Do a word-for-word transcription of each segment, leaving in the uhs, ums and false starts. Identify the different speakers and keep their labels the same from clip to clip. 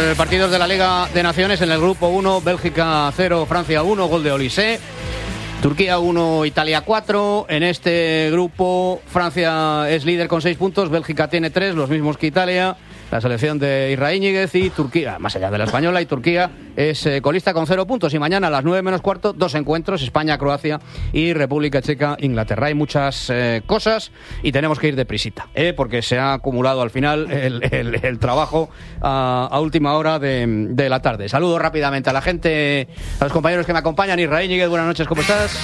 Speaker 1: eh, partidos de la Liga de Naciones. En el grupo uno, Bélgica cero, Francia uno, gol de Olise. Turquía uno, Italia cuatro. En este grupo, Francia es líder con seis puntos, Bélgica tiene tres, los mismos que Italia. La selección de Israel Íñiguez y Turquía, más allá de la española, y Turquía es eh, colista con cero puntos. Y mañana a las nueve menos cuarto, dos encuentros, España, Croacia y República Checa, Inglaterra. Hay muchas eh, cosas y tenemos que ir deprisita, ¿eh? porque se ha acumulado al final el, el, el trabajo a, a última hora de, de la tarde. Saludo rápidamente a la gente, a los compañeros que me acompañan. Israel Íñiguez, buenas noches, ¿cómo estás?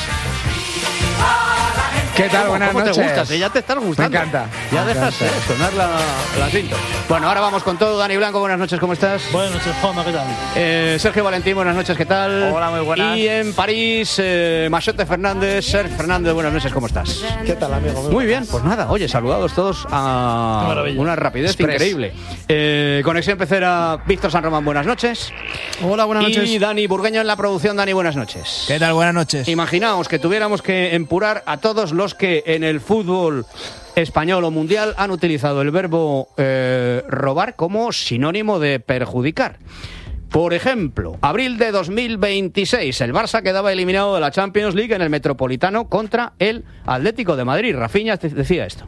Speaker 2: ¿Qué tal? Buenas
Speaker 1: ¿Cómo
Speaker 2: noches.
Speaker 1: te gusta? Si ya te estás gustando.
Speaker 2: Me encanta.
Speaker 1: Ya
Speaker 2: me
Speaker 1: dejas
Speaker 2: encanta.
Speaker 1: eh, sonar la, la cinta. Bueno, ahora vamos con todo. Dani Blanco, buenas noches, ¿cómo estás?
Speaker 3: Buenas noches, Juanma, ¿qué tal?
Speaker 1: Eh, Sergio Valentín, buenas noches, ¿qué tal?
Speaker 2: Hola, muy buenas.
Speaker 1: Y en París, eh, Machete Fernández. Sergio Fernández, buenas noches, ¿cómo estás?
Speaker 3: ¿Qué tal, amigo?
Speaker 1: Muy bien, pues nada, oye, saludados todos a
Speaker 3: Maravilla.
Speaker 1: una rapidez
Speaker 2: Express.
Speaker 1: increíble. Eh, Conexión Pecera, Víctor San Román, buenas noches.
Speaker 3: Hola, buenas
Speaker 1: Y
Speaker 3: noches.
Speaker 1: Dani Burgueño en la producción. Dani, buenas noches.
Speaker 2: ¿Qué tal? Buenas noches.
Speaker 1: Imaginaos que tuviéramos que empurar a todos los que en el fútbol español o mundial han utilizado el verbo eh, robar como sinónimo de perjudicar. Por ejemplo, abril de dos mil veintiséis, el Barça quedaba eliminado de la Champions League en el Metropolitano contra el Atlético de Madrid. Rafinha te decía esto.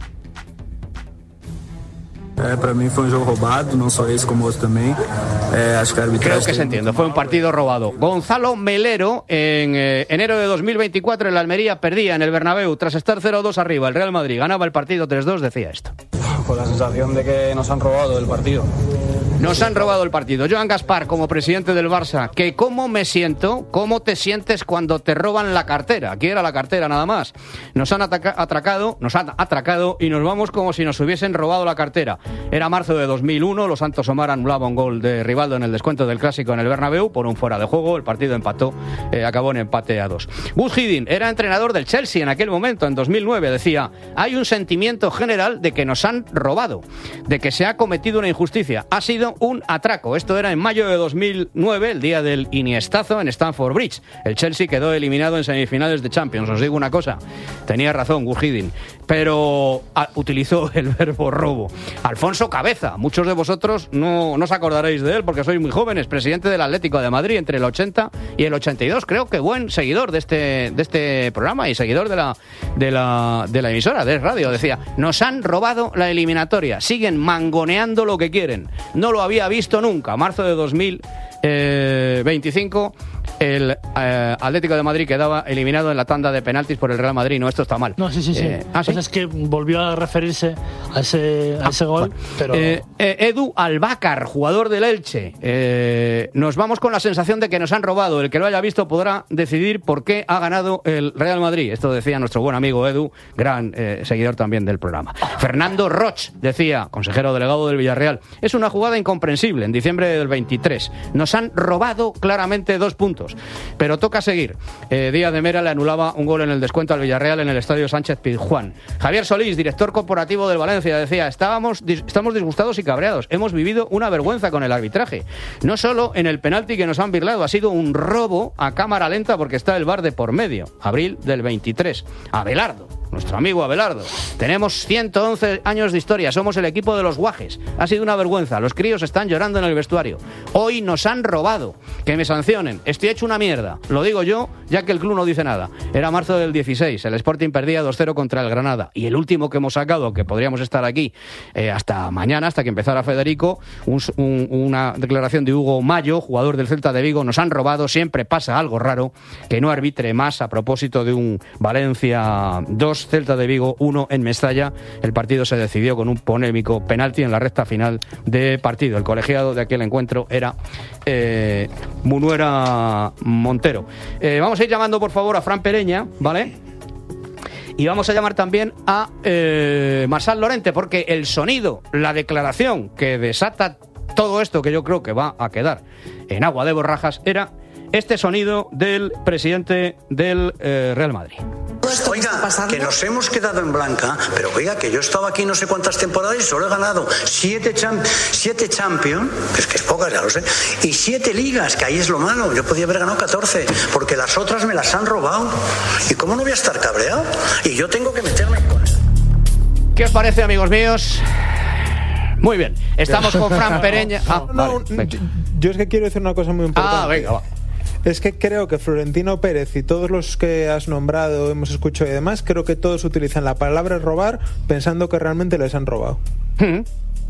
Speaker 4: É, para mim foi um jogo roubado, não só esse como outro também. É, acho que a arbitragem.
Speaker 1: Creo que se entiende, fue un partido robado. Gonzalo Melero, en eh, enero de dos mil veinticuatro, el Almería perdía en el Bernabéu tras estar cero dos arriba. El Real Madrid ganaba el partido tres dos, decía esto.
Speaker 5: Con la sensación de que nos han robado el partido.
Speaker 1: Nos han robado el partido. Joan Gaspar, como presidente del Barça, que cómo me siento, cómo te sientes cuando te roban la cartera. Aquí era la cartera nada más. Nos han ataca- atracado, nos han atracado y nos vamos como si nos hubiesen robado la cartera. Era marzo de dos mil uno, los Santos Omar anulaba un gol de Rivaldo en el descuento del Clásico en el Bernabéu por un fuera de juego. El partido empató, eh, acabó en empate a dos. Gus Hiddink era entrenador del Chelsea en aquel momento, en dos mil nueve. Decía, hay un sentimiento general de que nos han robado, de que se ha cometido una injusticia. Ha sido un atraco. Esto era en mayo de dos mil nueve, el día del Iniestazo en Stamford Bridge. El Chelsea quedó eliminado en semifinales de Champions. Os digo una cosa, tenía razón Gus Hiddink, pero a, utilizó el verbo robo. Alfonso Cabeza, muchos de vosotros no, no os acordaréis de él porque sois muy jóvenes, presidente del Atlético de Madrid entre el ochenta y el ochenta y dos. Creo que buen seguidor de este, de este programa y seguidor de la, de la, de la emisora, de radio. Decía, nos han robado la eliminatoria, siguen mangoneando lo que quieren. No lo había visto nunca. Marzo de dos mil veinticinco, el eh, Atlético de Madrid quedaba eliminado en la tanda de penaltis por el Real Madrid. No, esto está mal.
Speaker 3: No, sí, sí, sí.
Speaker 1: Eh, ¿ah, sí?
Speaker 3: Pues es que volvió a referirse a ese, a ese
Speaker 1: Ah,
Speaker 3: gol,
Speaker 1: bueno.
Speaker 3: pero...
Speaker 1: Eh, eh, Edu Albácar, jugador del Elche. Eh, nos vamos con la sensación de que nos han robado. El que lo haya visto podrá decidir por qué ha ganado el Real Madrid. Esto decía nuestro buen amigo Edu, gran eh, seguidor también del programa. Fernando Roch decía, consejero delegado del Villarreal, es una jugada incomprensible. En diciembre del veintitrés nos han robado claramente dos puntos, pero toca seguir. Eh, Díaz de Mera le anulaba un gol en el descuento al Villarreal en el estadio Sánchez Pizjuán. Javier Solís, director corporativo del Valencia, decía, estábamos dis- estamos disgustados y cabreados. Hemos vivido una vergüenza con el arbitraje. No solo en el penalti que nos han birlado, ha sido un robo a cámara lenta porque está el V A R de por medio. Abril del veintitrés. Abelardo, nuestro amigo Abelardo. Tenemos ciento once años de historia, somos el equipo de los guajes. Ha sido una vergüenza, los críos están llorando en el vestuario. Hoy nos han robado. Que me sancionen. Estoy hecho una mierda. Lo digo yo, ya que el club no dice nada. Era marzo del dieciséis, el Sporting perdía dos cero contra el Granada. Y el último que hemos sacado, que podríamos estar aquí eh, hasta mañana, hasta que empezara Federico, un, un, una declaración de Hugo Mayo, jugador del Celta de Vigo, nos han robado, siempre pasa algo raro, que no arbitre más a propósito de un Valencia dos, Celta de Vigo uno en Mestalla. El partido se decidió con un polémico penalti en la recta final de partido. El colegiado de aquel encuentro era eh, Munuera Montero. Eh, vamos a ir llamando por favor a Fran Pereña, ¿vale? Y vamos a llamar también a eh, Marsal Lorente, porque el sonido, la declaración que desata todo esto, que yo creo que va a quedar en agua de borrajas, era este sonido del presidente del eh, Real Madrid.
Speaker 6: Oiga, que nos hemos quedado en blanca, pero oiga, que yo he estado aquí no sé cuántas temporadas y solo he ganado siete, champ siete Champions, que es que es pocas, ya lo sé, y siete ligas, que ahí es lo malo. Yo podía haber ganado catorce, porque las otras me las han robado. ¿Y cómo no voy a estar cabreado? Y yo tengo que meterme con...
Speaker 1: ¿Qué os parece, amigos míos? Muy bien, estamos con Fran Pereña. Ah,
Speaker 2: No,
Speaker 1: vale,
Speaker 2: Yo es que quiero decir una cosa muy importante.
Speaker 1: Ah, venga, va.
Speaker 2: Es que creo que Florentino Pérez y todos los que has nombrado, hemos escuchado y demás, creo que todos utilizan la palabra robar pensando que realmente les han robado.
Speaker 1: Mm.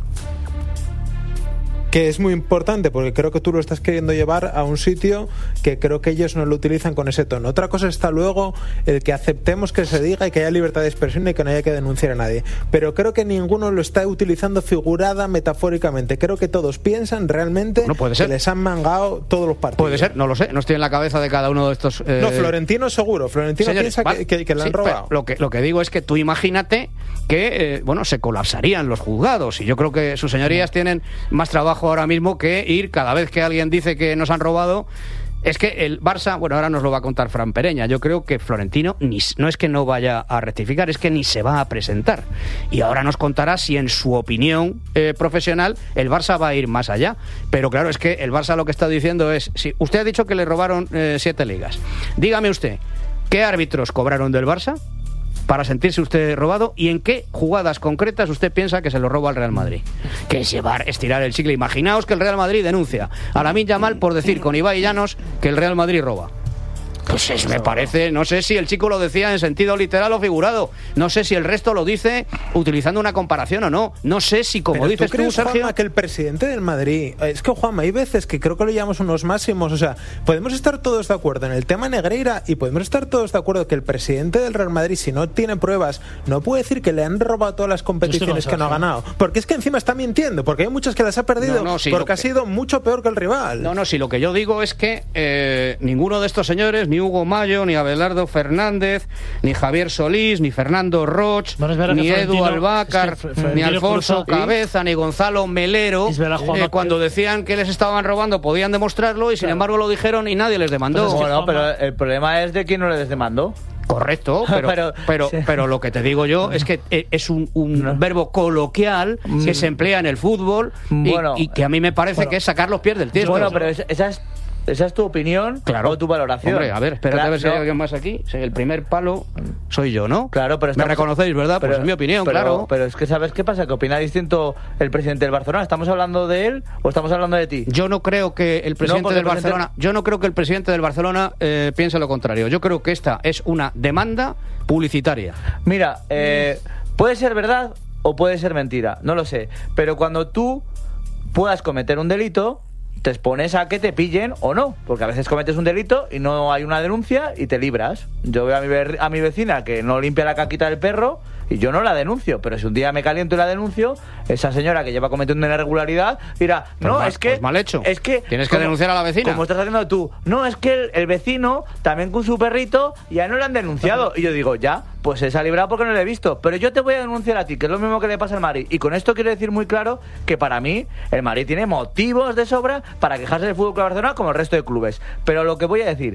Speaker 2: Que es muy importante porque creo que tú lo estás queriendo llevar a un sitio que creo que ellos no lo utilizan con ese tono. Otra cosa está luego el que aceptemos que se diga y que haya libertad de expresión y que no haya que denunciar a nadie. Pero creo que ninguno lo está utilizando figurada, metafóricamente. Creo que todos piensan realmente
Speaker 1: no puede ser.
Speaker 2: que les han mangado todos los partidos.
Speaker 1: Puede ser, no lo sé, no estoy en la cabeza de cada uno de estos... Eh...
Speaker 2: No, Florentino seguro. Florentino
Speaker 1: Señores,
Speaker 2: piensa
Speaker 1: vale,
Speaker 2: que, que, que le
Speaker 1: sí,
Speaker 2: han robado.
Speaker 1: Lo que, lo que digo es que tú imagínate que, eh, bueno, se colapsarían los juzgados y yo creo que sus señorías tienen más trabajo ahora mismo que ir cada vez que alguien dice que nos han robado. Es que el Barça, bueno, ahora nos lo va a contar Fran Pereña, yo creo que Florentino ni, no es que no vaya a rectificar, es que ni se va a presentar. Y ahora nos contará si en su opinión eh, profesional el Barça va a ir más allá. Pero claro, es que el Barça lo que está diciendo es, si usted ha dicho que le robaron eh, siete ligas, dígame usted, ¿qué árbitros cobraron del Barça para sentirse usted robado y en qué jugadas concretas usted piensa que se lo roba al Real Madrid? Que es llevar, estirar el chicle. Imaginaos que el Real Madrid denuncia a Lamine Yamal por decir con Ibai Llanos que el Real Madrid roba. Pues es, me parece, no sé si el chico lo decía en sentido literal o figurado, no sé si el resto lo dice utilizando una comparación o no, no sé si, como
Speaker 2: Pero
Speaker 1: dices
Speaker 2: ¿tú, crees,
Speaker 1: tú, Sergio,
Speaker 2: Juanma, que el presidente del Madrid, es que Juanma, hay veces que creo que lo llamamos unos máximos, o sea, podemos estar todos de acuerdo en el tema Negreira y podemos estar todos de acuerdo que el presidente del Real Madrid, si no tiene pruebas, no puede decir que le han robado todas las competiciones que no ha ganado, porque es que encima está mintiendo, porque hay muchas que las ha perdido
Speaker 1: No, no, sí,
Speaker 2: porque
Speaker 1: que...
Speaker 2: ha sido mucho peor que el rival.
Speaker 1: No, no, si lo que yo digo es que eh, ninguno de estos señores, ni Hugo Mayo, ni Abelardo Fernández, ni Javier Solís, ni Fernando Roch,
Speaker 3: bueno,
Speaker 1: ni Edu Albácar,
Speaker 3: es que
Speaker 1: ni Alfonso
Speaker 3: Cruzado,
Speaker 1: Cabeza, ni Gonzalo Melero, eh, cuando decían que les estaban robando podían demostrarlo y sin claro. embargo lo dijeron y nadie les demandó.
Speaker 7: Pues bueno, pero el problema es de quién no les demandó.
Speaker 1: Correcto, pero pero, pero, sí. pero lo que te digo yo es que es un, un no. verbo coloquial que se emplea en el fútbol y, bueno, y que a mí me parece bueno, que es sacar los pies del tiesto.
Speaker 7: Bueno, pero esa es ¿Esa es tu opinión
Speaker 1: claro.
Speaker 7: o tu valoración?
Speaker 1: Hombre, a ver, espérate
Speaker 7: claro,
Speaker 1: a ver si
Speaker 7: no.
Speaker 1: hay alguien más aquí. El primer palo soy yo, ¿no?
Speaker 7: Claro, pero estamos...
Speaker 1: Me reconocéis, ¿verdad?
Speaker 7: Pero,
Speaker 1: pues es mi opinión,
Speaker 7: pero,
Speaker 1: claro.
Speaker 7: Pero es que ¿sabes qué pasa? Que opina distinto el presidente del Barcelona. ¿Estamos hablando de él o estamos hablando de ti?
Speaker 1: Yo no creo que el presidente no, del el Barcelona... Presidente... Yo no creo que el presidente del Barcelona eh, piense lo contrario. Yo creo que esta es una demanda publicitaria.
Speaker 7: Mira, eh, puede ser verdad o puede ser mentira, no lo sé. Pero cuando tú puedas cometer un delito... te expones a que te pillen o no, porque a veces cometes un delito y no hay una denuncia y te libras. Yo veo a mi, ve- a mi vecina que no limpia la caquita del perro y yo no la denuncio, pero si un día me caliento y la denuncio, esa señora que lleva cometiendo una irregularidad dirá, no,
Speaker 1: pues
Speaker 7: es que...
Speaker 1: Pues mal hecho.
Speaker 7: Es que
Speaker 1: tienes que
Speaker 7: como,
Speaker 1: denunciar a la vecina.
Speaker 7: Como estás haciendo tú. No, es que el, el vecino, también con su perrito, ya no lo han denunciado. Y yo digo, ya, pues se ha librado porque no lo he visto. Pero yo te voy a denunciar a ti, que es lo mismo que le pasa al Madrid. Y con esto quiero decir muy claro que para mí el Madrid tiene motivos de sobra para quejarse del Fútbol Club Barcelona como el resto de clubes. Pero lo que voy a decir,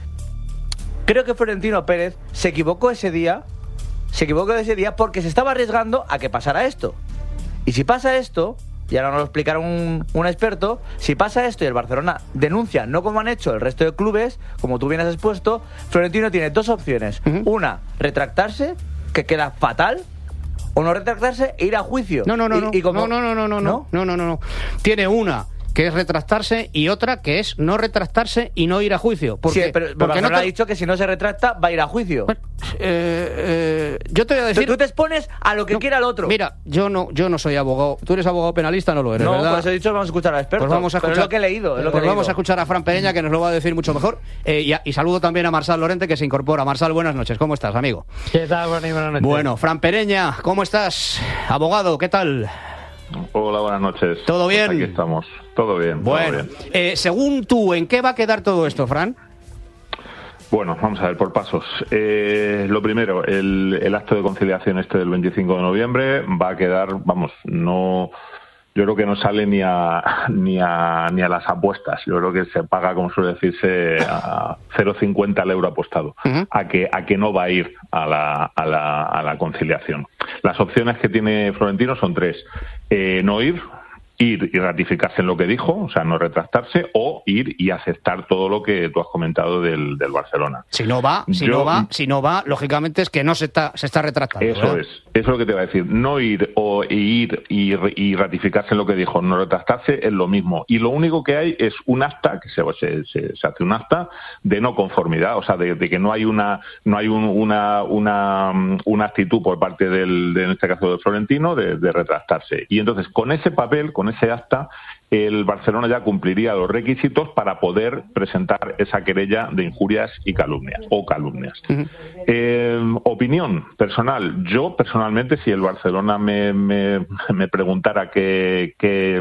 Speaker 7: creo que Florentino Pérez se equivocó ese día, se equivocó ese día porque se estaba arriesgando a que pasara esto. Y si pasa esto, y ahora nos lo explicará un, un experto, si pasa esto y el Barcelona denuncia, no como han hecho el resto de clubes, como tú bien has expuesto, Florentino tiene dos opciones. Uh-huh. Una, retractarse, que queda fatal, o no retractarse e ir a juicio.
Speaker 1: No, no, no,
Speaker 7: y,
Speaker 1: no.
Speaker 7: Y como...
Speaker 1: no, no, no, no, no, no, no, no, no, no. Tiene una que es retractarse y otra que es no retractarse y no ir a juicio. Porque,
Speaker 7: sí, pero porque no te... ha dicho que si no se retracta va a ir a juicio.
Speaker 1: Bueno, eh, eh, yo te voy a decir...
Speaker 7: Tú te expones a lo que
Speaker 1: no,
Speaker 7: quiera el otro.
Speaker 1: Mira, yo no yo no soy abogado. Tú eres abogado penalista, no lo eres,
Speaker 7: no,
Speaker 1: ¿verdad?
Speaker 7: No, por eso he dicho vamos a escuchar al experto.
Speaker 1: Pues vamos a escuchar,
Speaker 7: pero es lo que he leído. Es lo
Speaker 1: pues
Speaker 7: que he
Speaker 1: vamos
Speaker 7: leído.
Speaker 1: a escuchar a Fran Pereña, que nos lo va a decir mucho mejor. Eh, y, a, y saludo también a Marsal Lorente, que se incorpora. Marsal, buenas noches. ¿Cómo estás, amigo?
Speaker 3: ¿Qué tal? Buenas noches.
Speaker 1: Bueno, Fran Pereña, ¿cómo estás? Abogado, ¿qué tal?
Speaker 8: Hola, buenas noches.
Speaker 1: ¿Todo bien?
Speaker 8: Pues aquí estamos. Todo bien.
Speaker 1: Bueno,
Speaker 8: todo bien.
Speaker 1: Eh, según tú, ¿en qué va a quedar todo esto, Fran?
Speaker 8: Bueno, vamos a ver por pasos. Eh, lo primero, el, el acto de conciliación este del veinticinco de noviembre va a quedar, vamos, no... Yo creo que no sale ni a ni a ni a las apuestas. Yo creo que se paga, como suele decirse, a cero coma cincuenta el euro apostado. Uh-huh. A que a que no va a ir a la a la, a la conciliación. Las opciones que tiene Florentino son tres: eh, no ir, ir y ratificarse en lo que dijo, o sea, no retractarse, o ir y aceptar todo lo que tú has comentado del, del Barcelona.
Speaker 1: Si no va, si
Speaker 8: Yo,
Speaker 1: no va, si no va, lógicamente es que no se está, se está retractando.
Speaker 8: Eso
Speaker 1: ¿verdad?
Speaker 8: es, eso es lo que te iba a decir. No ir o ir y, y ratificarse en lo que dijo, no retractarse es lo mismo. Y lo único que hay es un acta, que se, se, se, se hace un acta de no conformidad, o sea, de, de que no hay una, no hay un, una, una, una actitud por parte del, de, en este caso de Florentino, de, de retractarse. Y entonces, con ese papel, con ese acta, el Barcelona ya cumpliría los requisitos para poder presentar esa querella de injurias y calumnias, o calumnias. Uh-huh. Eh, opinión personal. Yo, personalmente, si el Barcelona me, me, me preguntara qué, qué,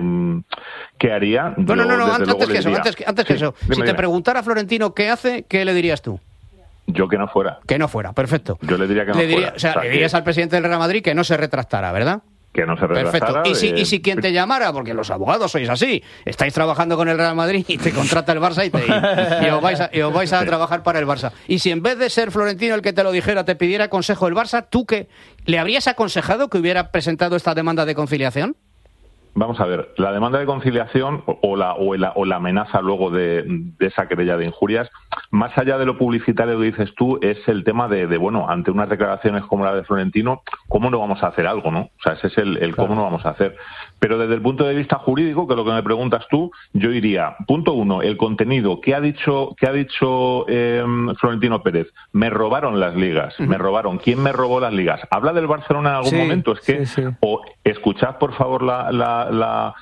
Speaker 8: qué haría...
Speaker 1: No, no, no, no antes,
Speaker 8: luego
Speaker 1: que eso,
Speaker 8: diría,
Speaker 1: antes que, antes que
Speaker 8: sí,
Speaker 1: eso.
Speaker 8: Dime,
Speaker 1: si te
Speaker 8: dime.
Speaker 1: preguntara Florentino qué hace, ¿qué le dirías tú?
Speaker 8: Yo que no fuera.
Speaker 1: Que no fuera, perfecto.
Speaker 8: Yo le diría que no
Speaker 1: le diría,
Speaker 8: fuera.
Speaker 1: O sea,
Speaker 8: o sea,
Speaker 1: le dirías
Speaker 8: que...
Speaker 1: al presidente del Real Madrid que no se retractara, ¿verdad?
Speaker 8: Que no se retrasara.
Speaker 1: Perfecto. ¿Y si,
Speaker 8: de...
Speaker 1: y si quien te llamara, porque los abogados sois así, estáis trabajando con el Real Madrid y te contrata el Barça y, te, y, y os vais a, y os vais a trabajar para el Barça. Y si en vez de ser Florentino el que te lo dijera, te pidiera consejo el Barça, ¿tú qué? ¿Le habrías aconsejado que hubiera presentado esta demanda de conciliación?
Speaker 8: Vamos a ver, la demanda de conciliación o la, o la, o la amenaza luego de, de esa querella de injurias, más allá de lo publicitario que dices tú, es el tema de, de, bueno, ante unas declaraciones como la de Florentino, ¿cómo no vamos a hacer algo, no? O sea, ese es el, el cómo no vamos a hacer. Pero desde el punto de vista jurídico, que es lo que me preguntas tú, yo diría, punto uno, el contenido. ¿Qué ha dicho, qué ha dicho eh, Florentino Pérez? Me robaron las ligas, uh-huh. me robaron. ¿Quién me robó las ligas? ¿Habla del Barcelona en algún
Speaker 7: sí,
Speaker 8: momento? Es que,
Speaker 7: sí, sí.
Speaker 8: o escuchad, por favor, la, la, la,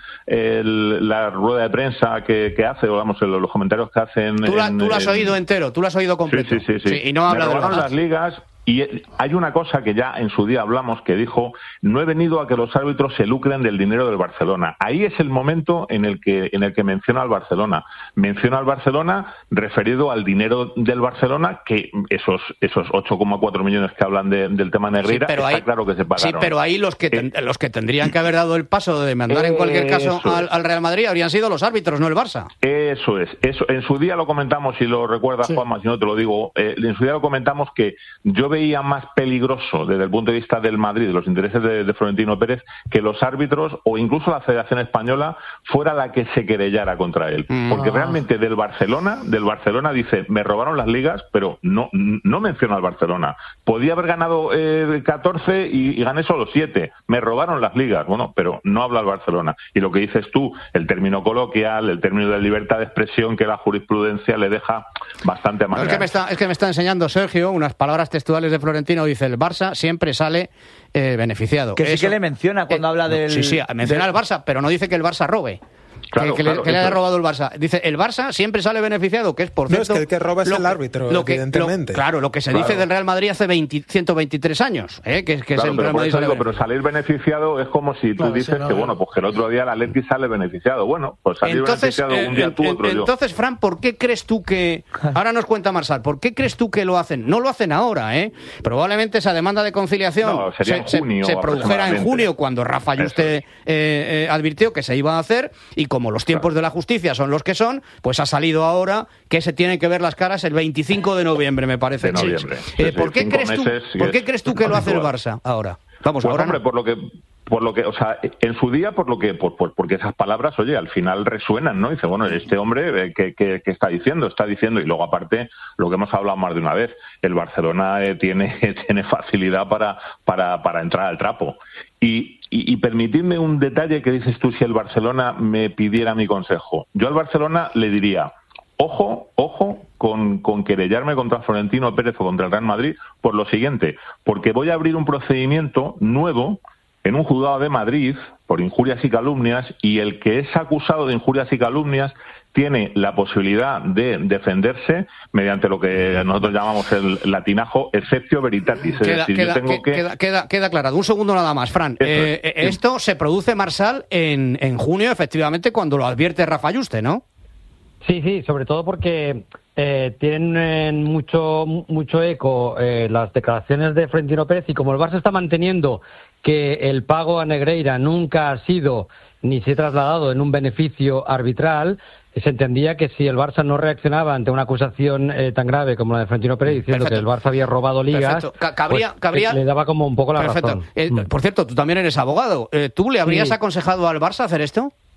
Speaker 8: el, la rueda de prensa que, que hace, o vamos, los comentarios que hacen...
Speaker 1: Tú, la,
Speaker 8: en,
Speaker 1: tú lo has
Speaker 8: en...
Speaker 1: oído entero, tú lo has oído completo.
Speaker 8: Sí, sí, sí. sí.
Speaker 1: sí y no habla
Speaker 8: me
Speaker 1: de
Speaker 8: robaron las ligas... Y hay una cosa que ya en su día hablamos, que dijo, no he venido a que los árbitros se lucren del dinero del Barcelona. Ahí es el momento en el que en el que menciona al Barcelona. Menciona al Barcelona referido al dinero del Barcelona, que esos esos ocho coma cuatro millones que hablan de, del tema Negreira, sí, está ahí, claro que se pagaron.
Speaker 1: Sí, pero ahí los que ten, eh, los que tendrían que haber dado el paso de mandar en cualquier caso al, al Real Madrid habrían sido los árbitros, no el Barça.
Speaker 8: Eso es. Eso, en su día lo comentamos, si lo recuerdas, sí. Juanma, si no te lo digo, eh, en su día lo comentamos que yo veía más peligroso desde el punto de vista del Madrid, de los intereses de, de Florentino Pérez, que los árbitros o incluso la Federación Española fuera la que se querellara contra él. Porque
Speaker 1: no.
Speaker 8: realmente del Barcelona, del Barcelona dice, me robaron las ligas, pero no, no menciona al Barcelona. Podía haber ganado eh, catorce y, y gané solo siete. Me robaron las ligas. Bueno, pero no habla al Barcelona. Y lo que dices tú, el término coloquial, el término de libertad de expresión que la jurisprudencia le deja bastante a
Speaker 1: no, es, que me está, es que me está enseñando Sergio unas palabras textuales de Florentino. Dice, el Barça siempre sale eh, beneficiado.
Speaker 7: Que sí
Speaker 1: Eso,
Speaker 7: que le menciona cuando
Speaker 1: eh,
Speaker 7: habla del...
Speaker 1: Sí, sí, menciona al Barça, pero no dice que el Barça robe.
Speaker 8: Claro,
Speaker 1: que, que,
Speaker 8: claro,
Speaker 1: le, que le haya robado el Barça. Dice, el Barça siempre sale beneficiado, que es por cierto...
Speaker 2: No, es que el que roba es el árbitro,
Speaker 1: lo que,
Speaker 2: evidentemente.
Speaker 1: Lo, claro, lo que se
Speaker 8: claro.
Speaker 1: dice del Real Madrid hace veinte, ciento veintitrés años, ¿eh? que, que
Speaker 8: claro,
Speaker 1: es el
Speaker 8: pero,
Speaker 1: Real Madrid
Speaker 8: digo,
Speaker 1: sale
Speaker 8: pero salir beneficiado es como si tú
Speaker 3: claro,
Speaker 8: dices
Speaker 3: no,
Speaker 8: que,
Speaker 3: no.
Speaker 8: bueno, pues que el otro día el Atleti sale beneficiado. Bueno, pues salir
Speaker 1: entonces,
Speaker 8: beneficiado
Speaker 1: eh,
Speaker 8: un día tú,
Speaker 1: eh,
Speaker 8: otro yo.
Speaker 1: Entonces, Fran, ¿por qué crees tú que... Ahora nos cuenta Marsal, ¿por qué crees tú que lo hacen? No lo hacen ahora, ¿eh? Probablemente esa demanda de conciliación
Speaker 8: No, sería
Speaker 1: se,
Speaker 8: en junio,
Speaker 1: se, se produjera en
Speaker 8: aproximadamente.
Speaker 1: junio, cuando Rafa Yuste eh, eh, advirtió que se iba a hacer, y como los tiempos
Speaker 8: Claro.
Speaker 1: de la justicia son los que son, pues ha salido ahora que se tienen que ver las caras el veinticinco de noviembre, me parece.
Speaker 8: De noviembre.
Speaker 1: Sí, sí.
Speaker 8: Sí,
Speaker 1: Eh,
Speaker 8: sí,
Speaker 1: ¿Por qué
Speaker 8: cinco
Speaker 1: crees tú,
Speaker 8: meses,
Speaker 1: ¿por qué
Speaker 8: es
Speaker 1: crees tú que lo hace el
Speaker 8: habitual.
Speaker 1: Barça ahora? Vamos,
Speaker 8: Pues
Speaker 1: ahora
Speaker 8: hombre,
Speaker 1: no.
Speaker 8: por lo que por lo que, o sea, en su día, por lo que, por, por, porque esas palabras, oye, al final resuenan, ¿no? Dice, bueno, este hombre, eh, ¿qué, qué, qué está diciendo? Está diciendo, y luego aparte, lo que hemos hablado más de una vez, el Barcelona eh, tiene, tiene facilidad para, para, para entrar al trapo. Y, y, y permitidme un detalle que dices tú, si el Barcelona me pidiera mi consejo. Yo al Barcelona le diría, ojo, ojo, con, con querellarme contra Florentino Pérez o contra el Real Madrid por lo siguiente, porque voy a abrir un procedimiento nuevo en un juzgado de Madrid por injurias y calumnias, y el que es acusado de injurias y calumnias tiene la posibilidad de defenderse mediante lo que nosotros llamamos el latinajo exceptio veritatis. Es
Speaker 1: Queda,
Speaker 8: decir,
Speaker 1: queda,
Speaker 8: yo tengo
Speaker 1: que,
Speaker 8: que...
Speaker 1: queda, queda, queda aclarado. Un segundo nada más, Fran.
Speaker 8: Eso
Speaker 1: Eh,
Speaker 8: es.
Speaker 1: eh, esto se produce, Marsal, en, en junio, efectivamente, cuando lo advierte Rafa Yuste, ¿no?
Speaker 9: Sí, sí, sobre todo porque eh, tienen eh, mucho mucho eco eh, las declaraciones de Florentino Pérez, y como el Barça está manteniendo que el pago a Negreira nunca ha sido ni se ha trasladado en un beneficio arbitral, se entendía que si el Barça no reaccionaba ante una acusación eh, tan grave como la de Florentino Pérez diciendo
Speaker 1: Perfecto.
Speaker 9: que el Barça había robado ligas,
Speaker 1: Ca- cabría,
Speaker 9: pues,
Speaker 1: cabría...
Speaker 9: le daba como un poco la
Speaker 1: Perfecto.
Speaker 9: razón.
Speaker 1: Eh,
Speaker 9: Mm.
Speaker 1: Por cierto, tú también eres abogado. Eh, ¿Tú le habrías
Speaker 9: Sí.
Speaker 1: aconsejado al Barça hacer esto?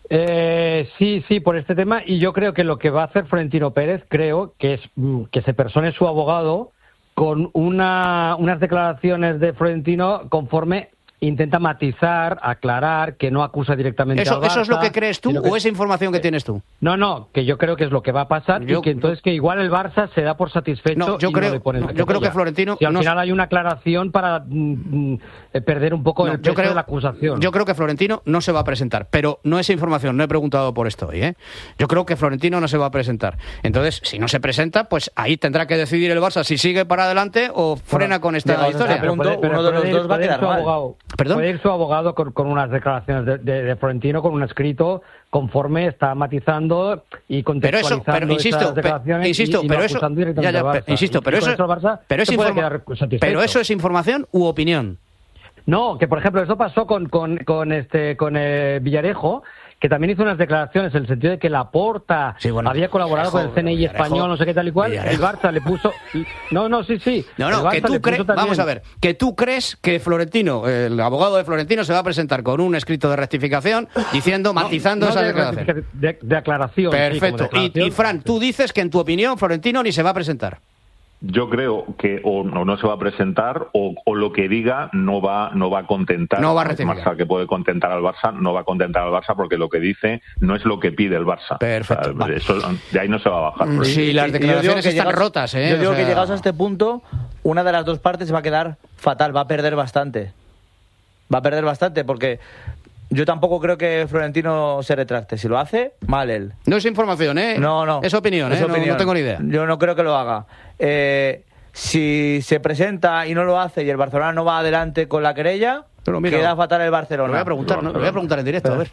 Speaker 9: Eh, sí, sí, por este tema, y yo creo que lo que va a hacer Florentino Pérez, creo que es mm, que se persone su abogado con una, unas declaraciones de Florentino conforme intenta matizar, aclarar, que no acusa directamente
Speaker 1: ¿Eso,
Speaker 9: al Barça.
Speaker 1: ¿Eso es lo que crees tú
Speaker 9: que,
Speaker 1: o es información que tienes tú?
Speaker 9: No, no, que yo creo que es lo que va a pasar
Speaker 1: yo,
Speaker 9: y que entonces que igual el Barça se da por satisfecho
Speaker 1: no, yo
Speaker 9: y
Speaker 1: creo,
Speaker 9: no le pone
Speaker 1: no, yo creo que Florentino...
Speaker 9: Si al
Speaker 1: no,
Speaker 9: final hay una aclaración para mm, mm, perder un poco
Speaker 1: no,
Speaker 9: el peso
Speaker 1: yo creo,
Speaker 9: de la acusación.
Speaker 1: Yo creo que Florentino no se va a presentar, pero no es información, no he preguntado por esto hoy, ¿eh? Yo creo que Florentino no se va a presentar. Entonces, si no se presenta, pues ahí tendrá que decidir el Barça si sigue para adelante o frena bueno, con esta
Speaker 9: digamos,
Speaker 1: historia.
Speaker 9: Pero puede, pero
Speaker 7: uno de los
Speaker 9: puede,
Speaker 7: dos va a quedar mal.
Speaker 9: Abogado,
Speaker 1: ¿Perdón?
Speaker 9: Puede ir su abogado con, con unas declaraciones de, de, de Florentino, con un escrito conforme está matizando y contextualizando
Speaker 1: pero eso, pero, insisto,
Speaker 9: esas declaraciones
Speaker 1: pe, insisto,
Speaker 9: y, y
Speaker 1: pero
Speaker 9: no
Speaker 1: eso,
Speaker 9: acusando directamente
Speaker 1: ya, ya,
Speaker 9: al Barça.
Speaker 1: Pe, insisto,
Speaker 9: y,
Speaker 1: pero
Speaker 9: y
Speaker 1: eso,
Speaker 9: eso el Barça
Speaker 1: pero, es
Speaker 9: puede
Speaker 1: informa-
Speaker 9: quedar satisfecho.
Speaker 1: pero eso es información u opinión.
Speaker 9: No, que por ejemplo eso pasó con con, con este con eh, Villarejo, que también hizo unas declaraciones en el sentido de que Laporta sí, bueno, había colaborado Villarejo, con el C N I Villarejo, español, no sé qué tal y cual. Villarejo. El Barça le puso... No, no, sí, sí.
Speaker 1: No, no, que tú crees... También... Vamos a ver, que tú crees que Florentino, el abogado de Florentino, se va a presentar con un escrito de rectificación diciendo, no, matizando
Speaker 9: no
Speaker 1: esa
Speaker 9: de
Speaker 1: declaración.
Speaker 9: De, de aclaración.
Speaker 1: Perfecto.
Speaker 9: Sí, declaración.
Speaker 1: Y, y Fran, tú dices que en tu opinión Florentino ni se va a presentar.
Speaker 8: Yo creo que o no, no se va a presentar o, o lo que diga no va no va a contentar
Speaker 1: no va a
Speaker 8: al Barça, que puede contentar al Barça, no va a contentar al Barça porque lo que dice no es lo que pide el Barça.
Speaker 1: Perfecto.
Speaker 8: O sea, eso, de ahí no se va a bajar.
Speaker 1: Sí, las declaraciones están
Speaker 7: llegados,
Speaker 1: rotas, ¿eh?
Speaker 7: Yo digo
Speaker 1: o sea...
Speaker 7: que llegados a este punto, una de las dos partes va a quedar fatal, va a perder bastante. Va a perder bastante porque... Yo tampoco creo que Florentino se retracte. Si lo hace, mal él.
Speaker 1: No es información, ¿eh?
Speaker 7: No, no.
Speaker 1: Es opinión,
Speaker 7: es
Speaker 1: ¿eh?
Speaker 7: opinión.
Speaker 1: No, no tengo ni idea.
Speaker 7: Yo no creo que lo haga. Eh, si se presenta y no lo hace y el Barcelona no va adelante con la querella, pero mira, queda fatal el Barcelona.
Speaker 1: Lo voy a preguntar, ¿no? Lo voy a preguntar en directo. A ver.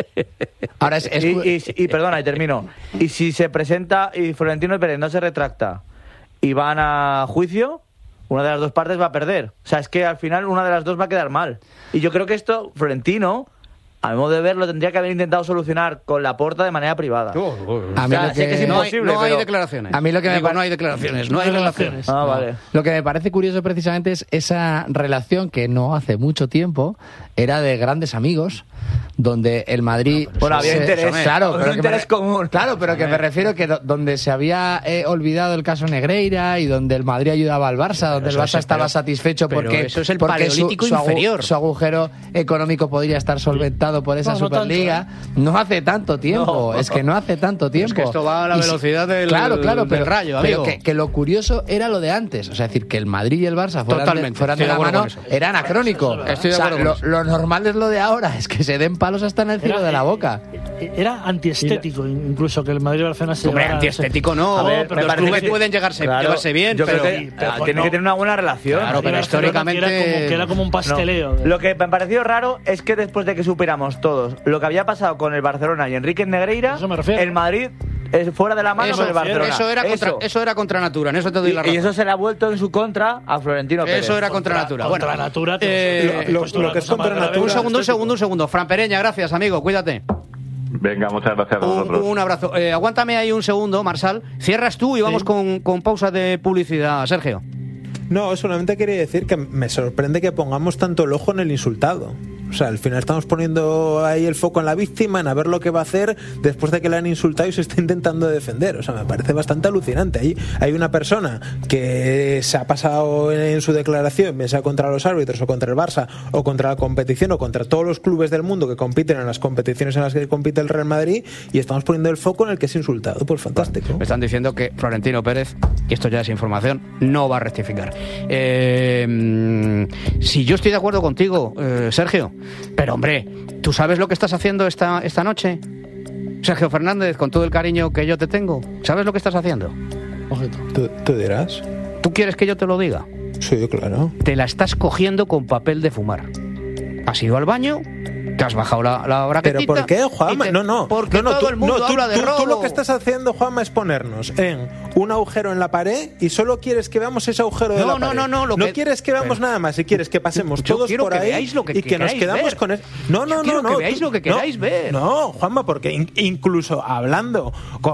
Speaker 7: Ahora es, es... Y, y, y perdona, y termino. Y si se presenta y Florentino Pérez no se retracta y van a juicio, una de las dos partes va a perder. O sea, es que al final una de las dos va a quedar mal. Y yo creo que esto, Florentino, a mi modo de ver, lo tendría que haber intentado solucionar con Laporta de manera privada.
Speaker 1: Oh, oh, oh.
Speaker 7: A mí o sea, sé que es imposible,
Speaker 1: no hay, no hay
Speaker 7: pero...
Speaker 1: declaraciones.
Speaker 10: A mí lo que me
Speaker 1: Digo,
Speaker 10: pa...
Speaker 1: no hay declaraciones, no hay relaciones.
Speaker 7: Ah, vale.
Speaker 10: Lo que me parece curioso precisamente es esa relación que no hace mucho tiempo era de grandes amigos, donde el Madrid...
Speaker 7: No, bueno, había
Speaker 10: se...
Speaker 7: interés,
Speaker 10: claro,
Speaker 7: había
Speaker 10: pero que
Speaker 7: interés
Speaker 10: me...
Speaker 7: común.
Speaker 10: Claro, pero que me refiero que do- donde se había eh, olvidado el caso Negreira y donde el Madrid ayudaba al Barça, donde el Barça es, estaba pero, satisfecho
Speaker 1: pero
Speaker 10: porque,
Speaker 1: eso es el
Speaker 10: porque
Speaker 1: paleolítico
Speaker 10: su, su,
Speaker 1: inferior.
Speaker 10: su agujero económico podría estar solventado por esa no, no Superliga. Tanto, ¿eh? No hace tanto tiempo, no. es que no hace tanto tiempo.
Speaker 1: Es que esto va a la velocidad del,
Speaker 10: claro, claro,
Speaker 1: del
Speaker 10: pero,
Speaker 1: rayo,
Speaker 10: pero
Speaker 1: amigo.
Speaker 10: Que, que lo curioso era lo de antes, o sea, es decir, que el Madrid y el Barça fueran de, fueran de la mano era anacrónico.
Speaker 1: Estoy de
Speaker 10: o sea,
Speaker 1: acuerdo
Speaker 10: lo,
Speaker 1: con
Speaker 10: lo normal es lo de ahora, es que se den palos hasta en el cielo
Speaker 3: era,
Speaker 10: de la boca.
Speaker 3: Era antiestético incluso que el Madrid y Barcelona se...
Speaker 1: Hombre, antiestético no,
Speaker 7: a ver,
Speaker 1: pero los clubes que... pueden llegarse,
Speaker 7: claro,
Speaker 1: llevarse bien,
Speaker 7: yo
Speaker 1: pero...
Speaker 7: creo que, pero tiene no. que tener una buena relación.
Speaker 1: Claro, pero históricamente...
Speaker 3: Era como, que era como un pasteleo.
Speaker 7: No. Lo que me pareció raro es que después de que superamos todos lo que había pasado con el Barcelona y Enrique Negreira, el Madrid es fuera de la mano
Speaker 1: eso,
Speaker 7: con el Barcelona.
Speaker 1: Eso era, contra, eso. eso era contra natura, en eso te doy la razón.
Speaker 7: Y eso se le ha vuelto en su contra a Florentino Pérez.
Speaker 1: Eso era contra, contra natura.
Speaker 3: Contra
Speaker 1: bueno,
Speaker 3: natura.
Speaker 1: Eh,
Speaker 2: lo, lo, lo que es contra natura...
Speaker 1: Un segundo, un segundo, un segundo. Fran Pereña, gracias, amigo, cuídate.
Speaker 8: Venga, muchas gracias a vosotros.
Speaker 1: Un, un abrazo. Eh, aguántame ahí un segundo, Marsal. Cierras tú y vamos sí. con, con pausa de publicidad. Sergio.
Speaker 2: No, solamente quería decir que me sorprende que pongamos tanto el ojo en el insultado. O sea, al final estamos poniendo ahí el foco en la víctima, en a ver lo que va a hacer después de que le han insultado y se está intentando defender. O sea, me parece bastante alucinante. Ahí hay una persona que se ha pasado en su declaración, bien sea contra los árbitros o contra el Barça o contra la competición o contra todos los clubes del mundo que compiten en las competiciones en las que compite el Real Madrid, y estamos poniendo el foco en el que es insultado. Pues fantástico.
Speaker 1: Me están diciendo que Florentino Pérez, y esto ya es información, no va a rectificar. Eh, si yo estoy de acuerdo contigo, eh, Sergio, pero hombre, ¿tú sabes lo que estás haciendo esta, esta noche? Sergio Fernández, con todo el cariño que yo te tengo, ¿sabes lo que estás haciendo?
Speaker 2: ¿Tú, tú dirás?
Speaker 1: ¿Tú quieres que yo te lo diga?
Speaker 2: Sí, claro.
Speaker 1: Te la estás cogiendo con papel de fumar. ¿Has ido al baño? ¿Te has bajado la, la braquetita?
Speaker 2: ¿Pero por qué, Juanma?
Speaker 1: Te...
Speaker 2: No, no.
Speaker 1: Porque
Speaker 2: no, no,
Speaker 1: todo
Speaker 2: tú,
Speaker 1: el mundo
Speaker 2: no, tú,
Speaker 1: habla de
Speaker 2: tú,
Speaker 1: robo.
Speaker 2: Tú lo que estás haciendo, Juanma, es ponernos en un agujero en la pared y solo quieres que veamos ese agujero de
Speaker 1: No,
Speaker 2: la
Speaker 1: no,
Speaker 2: pared.
Speaker 1: no, no, lo
Speaker 2: no
Speaker 1: que-
Speaker 2: quieres que veamos
Speaker 1: pero-
Speaker 2: nada más y quieres que pasemos
Speaker 1: Yo
Speaker 2: todos
Speaker 1: quiero
Speaker 2: por
Speaker 1: que
Speaker 2: ahí
Speaker 1: veáis lo que
Speaker 2: y que nos
Speaker 1: queráis
Speaker 2: quedamos
Speaker 1: ver.
Speaker 2: con eso. No, no,
Speaker 1: Yo quiero
Speaker 2: no,
Speaker 1: que
Speaker 2: no.
Speaker 1: veáis
Speaker 2: tú-
Speaker 1: lo que
Speaker 2: no,
Speaker 1: queráis ver.
Speaker 2: No, Juanma, porque in- incluso hablando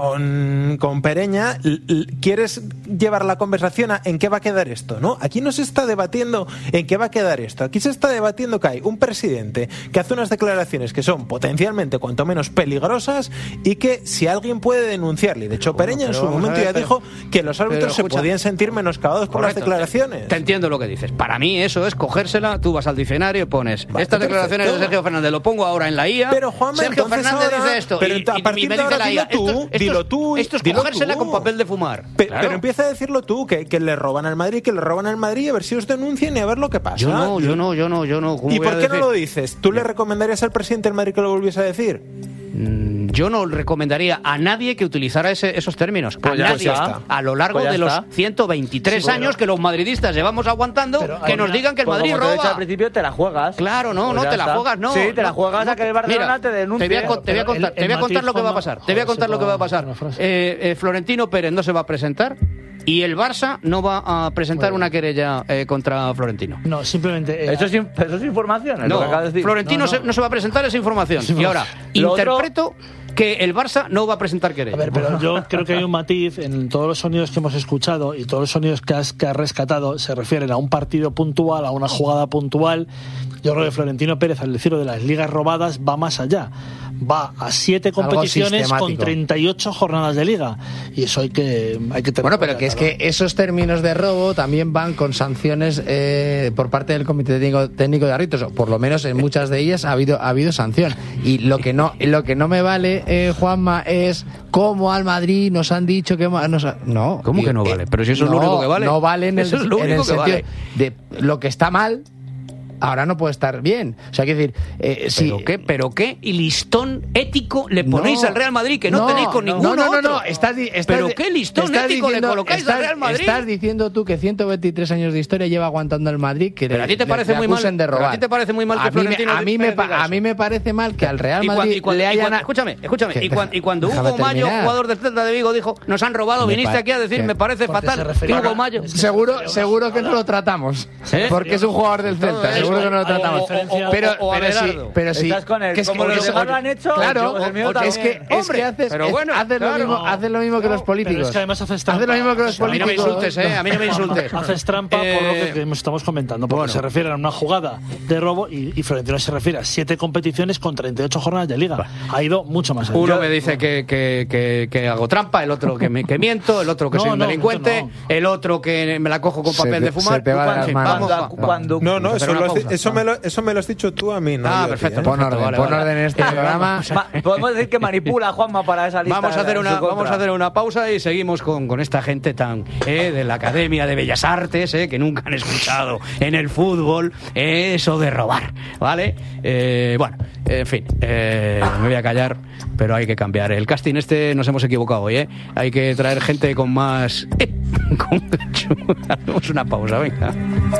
Speaker 2: con, con Pereña, l- l- quieres llevar la conversación a en qué va a quedar esto, ¿no? Aquí no se está debatiendo en qué va a quedar esto. Aquí se está debatiendo que hay un presidente que hace unas declaraciones que son potencialmente cuanto menos peligrosas y que si alguien puede denunciarle. De hecho, Pereña en
Speaker 1: pero
Speaker 2: su
Speaker 1: vamos a
Speaker 2: momento
Speaker 1: ver,
Speaker 2: ya
Speaker 1: pero-
Speaker 2: dijo que los árbitros
Speaker 1: pero
Speaker 2: se
Speaker 1: escucha.
Speaker 2: podían sentir menoscabados por las
Speaker 1: Correcto,
Speaker 2: declaraciones.
Speaker 1: Te, te entiendo lo que dices. Para mí eso es cogérsela, tú vas al diccionario y pones
Speaker 2: Vale,
Speaker 1: estas declaraciones
Speaker 2: perfecto.
Speaker 1: de Sergio Fernández, lo pongo ahora en la I A.
Speaker 2: Pero, Juanma,
Speaker 1: Sergio
Speaker 2: entonces
Speaker 1: Fernández
Speaker 2: ahora-
Speaker 1: dice esto.
Speaker 2: pero
Speaker 1: y,
Speaker 2: a
Speaker 1: y-
Speaker 2: partir
Speaker 1: y me
Speaker 2: de
Speaker 1: dice
Speaker 2: ahora
Speaker 1: la I A.
Speaker 2: dilo tú,
Speaker 1: esto, esto
Speaker 2: dilo
Speaker 1: es-
Speaker 2: tú,
Speaker 1: Esto es
Speaker 2: dilo
Speaker 1: cogérsela
Speaker 2: tú.
Speaker 1: con papel de fumar.
Speaker 2: Pe-
Speaker 1: Claro.
Speaker 2: Pero empieza a decirlo tú, que, que le roban al Madrid, que le roban al Madrid, a ver si os denuncian y a ver lo que pasa.
Speaker 1: Yo no, yo no, yo no, yo no. ¿Cómo
Speaker 2: ¿Y
Speaker 1: voy a
Speaker 2: por qué no
Speaker 1: decir?
Speaker 2: lo dices? ¿Tú le recomendarías al presidente del Madrid que lo volviese a decir?
Speaker 1: Mm, Yo no recomendaría a nadie que utilizara ese- esos términos.
Speaker 7: Pues
Speaker 1: a
Speaker 7: ya
Speaker 1: nadie.
Speaker 7: está.
Speaker 1: A lo largo
Speaker 7: Pues ya
Speaker 1: de los
Speaker 7: está.
Speaker 1: ciento veintitrés
Speaker 7: Sí, bueno.
Speaker 1: años que los madridistas llevamos aguantando,
Speaker 3: Pero
Speaker 1: que
Speaker 3: hay
Speaker 1: nos
Speaker 3: una-
Speaker 1: digan que el
Speaker 7: Pues
Speaker 1: Madrid
Speaker 7: como te he dicho
Speaker 1: roba.
Speaker 7: al principio, te la juegas.
Speaker 1: Claro, no,
Speaker 7: Pues
Speaker 1: no
Speaker 7: ya
Speaker 1: te la
Speaker 7: está.
Speaker 1: juegas, no.
Speaker 7: Sí, te la
Speaker 1: no,
Speaker 7: juegas
Speaker 1: no,
Speaker 7: a que el Barcelona
Speaker 1: mira,
Speaker 7: te denuncie.
Speaker 1: Te voy a, con- te voy a
Speaker 3: Pero
Speaker 1: contar,
Speaker 3: el-
Speaker 1: te voy a
Speaker 3: el
Speaker 1: contar
Speaker 3: matiz,
Speaker 1: lo que va a
Speaker 3: Juanma,
Speaker 1: pasar. Te voy a
Speaker 3: joder,
Speaker 1: contar
Speaker 3: se
Speaker 1: lo que va a
Speaker 3: puede
Speaker 1: pasar.
Speaker 3: una frase.
Speaker 1: Eh, eh, Florentino Pérez no se va a presentar y el Barça no va a presentar una querella eh, contra Florentino.
Speaker 3: No, simplemente. eh,
Speaker 7: Eso es, in- eso es información, es
Speaker 1: No,
Speaker 7: lo que acabas de decir.
Speaker 1: Florentino
Speaker 3: No, no.
Speaker 1: Se, no se va a presentar esa información. Y ahora,
Speaker 7: Lo otro-
Speaker 1: interpreto que el Barça no va a presentar querella.
Speaker 3: A ver, pero yo creo que hay un matiz en todos los sonidos que hemos escuchado y todos los sonidos que has, que has rescatado se refieren a un partido puntual, a una jugada puntual. Yo creo que Florentino Pérez, al decirlo de las ligas robadas, va más allá. Va a siete
Speaker 10: Algo
Speaker 3: competiciones con
Speaker 10: sistemático.
Speaker 3: treinta y ocho jornadas de liga. Y eso hay que, hay que tener
Speaker 10: Bueno, pero que es
Speaker 3: claro.
Speaker 10: que esos términos de robo también van con sanciones eh, por parte del Comité Técnico, técnico de Árbitros, o por lo menos en muchas de ellas ha habido ha habido sanción. Y lo que no lo que no me vale, eh, Juanma, es cómo al Madrid nos han dicho que ma- nos ha- no.
Speaker 1: ¿Cómo
Speaker 10: y-
Speaker 1: que no vale? Pero si eso es lo
Speaker 10: no,
Speaker 1: único que vale.
Speaker 10: No vale en el,
Speaker 1: Eso es lo
Speaker 10: en
Speaker 1: único
Speaker 10: el
Speaker 1: que
Speaker 10: sentido
Speaker 1: vale.
Speaker 10: de lo que está mal. Ahora no puede estar bien. O sea, quiero decir, eh, si,
Speaker 1: ¿Pero qué, pero qué listón ético le ponéis
Speaker 10: No,
Speaker 1: al Real Madrid que no, tenéis con
Speaker 10: no,
Speaker 1: ninguno
Speaker 10: no, no,
Speaker 1: otro?
Speaker 10: no, estás, di- estás
Speaker 1: ¿Pero
Speaker 10: di-
Speaker 1: qué listón
Speaker 10: estás
Speaker 1: ético le
Speaker 10: diciendo-
Speaker 1: colocáis
Speaker 10: estás,
Speaker 1: al Real Madrid?
Speaker 10: Estás diciendo tú que ciento veintitrés años de historia lleva aguantando el Madrid, que
Speaker 1: Pero
Speaker 10: le-
Speaker 1: a ti te
Speaker 10: le-
Speaker 1: parece
Speaker 10: le
Speaker 1: muy mal-
Speaker 10: acusen de
Speaker 1: pero a
Speaker 10: robar.
Speaker 1: ti te parece muy mal que
Speaker 10: a mí, me-
Speaker 1: Florentino
Speaker 10: a mí me
Speaker 1: Pérez
Speaker 10: pa-
Speaker 1: diga
Speaker 10: a
Speaker 1: eso.
Speaker 10: mí me parece mal que al Real
Speaker 1: Y cuan-
Speaker 10: Madrid
Speaker 1: y cuan-
Speaker 10: le
Speaker 1: y
Speaker 10: hayan
Speaker 1: cuan- escúchame, escúchame.
Speaker 10: Que-
Speaker 1: Y, cuan- y cuando
Speaker 10: déjame
Speaker 1: Hugo Mayo,
Speaker 10: terminar.
Speaker 1: jugador del Celta de Vigo, dijo, nos han robado,
Speaker 10: Me
Speaker 1: viniste
Speaker 10: pa-
Speaker 1: aquí a decir,
Speaker 10: que-
Speaker 1: me parece
Speaker 3: porque se
Speaker 1: fatal.
Speaker 3: refería
Speaker 1: Hugo
Speaker 3: a-
Speaker 1: Mayo.
Speaker 3: es que-
Speaker 10: Seguro, seguro que no lo tratamos,
Speaker 1: ¿Eh?
Speaker 10: porque es un jugador del
Speaker 1: Todo
Speaker 10: Celta.
Speaker 1: eso.
Speaker 10: Seguro que no lo
Speaker 1: O-
Speaker 10: tratamos.
Speaker 1: o- o- o-
Speaker 10: pero,
Speaker 1: o
Speaker 10: pero sí,
Speaker 1: Abelardo.
Speaker 10: pero sí.
Speaker 7: Estás con él.
Speaker 10: que es
Speaker 7: Como
Speaker 10: que-
Speaker 7: los
Speaker 10: que-
Speaker 7: demás lo han hecho,
Speaker 10: claro,
Speaker 7: yo- el mío
Speaker 10: es que,
Speaker 7: también.
Speaker 10: es que haces,
Speaker 1: pero
Speaker 10: es-
Speaker 1: bueno,
Speaker 10: haces lo
Speaker 1: claro.
Speaker 10: mismo, haces lo mismo que los políticos.
Speaker 3: Pero es que además haces
Speaker 10: Haces
Speaker 3: trampa.
Speaker 10: lo mismo que los
Speaker 1: A mí no me
Speaker 10: políticos.
Speaker 1: insultes, ¿eh? A mí no me insultes.
Speaker 3: Haces trampa por lo
Speaker 1: Eh,
Speaker 3: que, que estamos comentando, porque
Speaker 1: bueno.
Speaker 3: se refiere a una jugada de robo y, y Florentino se refiere a siete competiciones con treinta y ocho jornadas de liga. Ha ido mucho más allá.
Speaker 1: Uno me dice que, que, que, que hago trampa, el otro que, me, que miento, el otro que
Speaker 3: No,
Speaker 1: soy un
Speaker 3: no,
Speaker 1: delincuente,
Speaker 3: no.
Speaker 1: el otro que me la cojo con
Speaker 10: Se
Speaker 1: papel
Speaker 10: te-
Speaker 1: de fumar.
Speaker 10: se te va de las
Speaker 1: En fin,
Speaker 10: manos.
Speaker 1: vamos,
Speaker 7: Cuando-
Speaker 1: va- va.
Speaker 7: cuando-
Speaker 2: No, no,
Speaker 1: Hacer
Speaker 2: eso,
Speaker 1: una
Speaker 2: lo has,
Speaker 1: pausa.
Speaker 2: eso, me lo, eso me lo has dicho tú a mí, no
Speaker 1: Ah,
Speaker 2: yo a ti,
Speaker 1: perfecto,
Speaker 2: ¿eh?
Speaker 10: Pon orden,
Speaker 1: Vale,
Speaker 10: pon
Speaker 1: vale.
Speaker 10: orden en este programa.
Speaker 7: Ma- Podemos decir que manipula a Juanma para esa lista.
Speaker 1: Vamos a hacer
Speaker 7: en
Speaker 1: una
Speaker 7: su contra.
Speaker 1: vamos a hacer una pausa y seguimos con, con esta gente tan eh, de la Academia de Bellas Artes eh, que nunca han escuchado en el fútbol eh, eso de robar, ¿vale? Eh, bueno, en fin, eh, me voy a callar, pero hay que cambiar el casting este. Nos hemos equivocado hoy, ¿eh? Hay que traer gente con más eh, con... Hacemos una pausa, venga.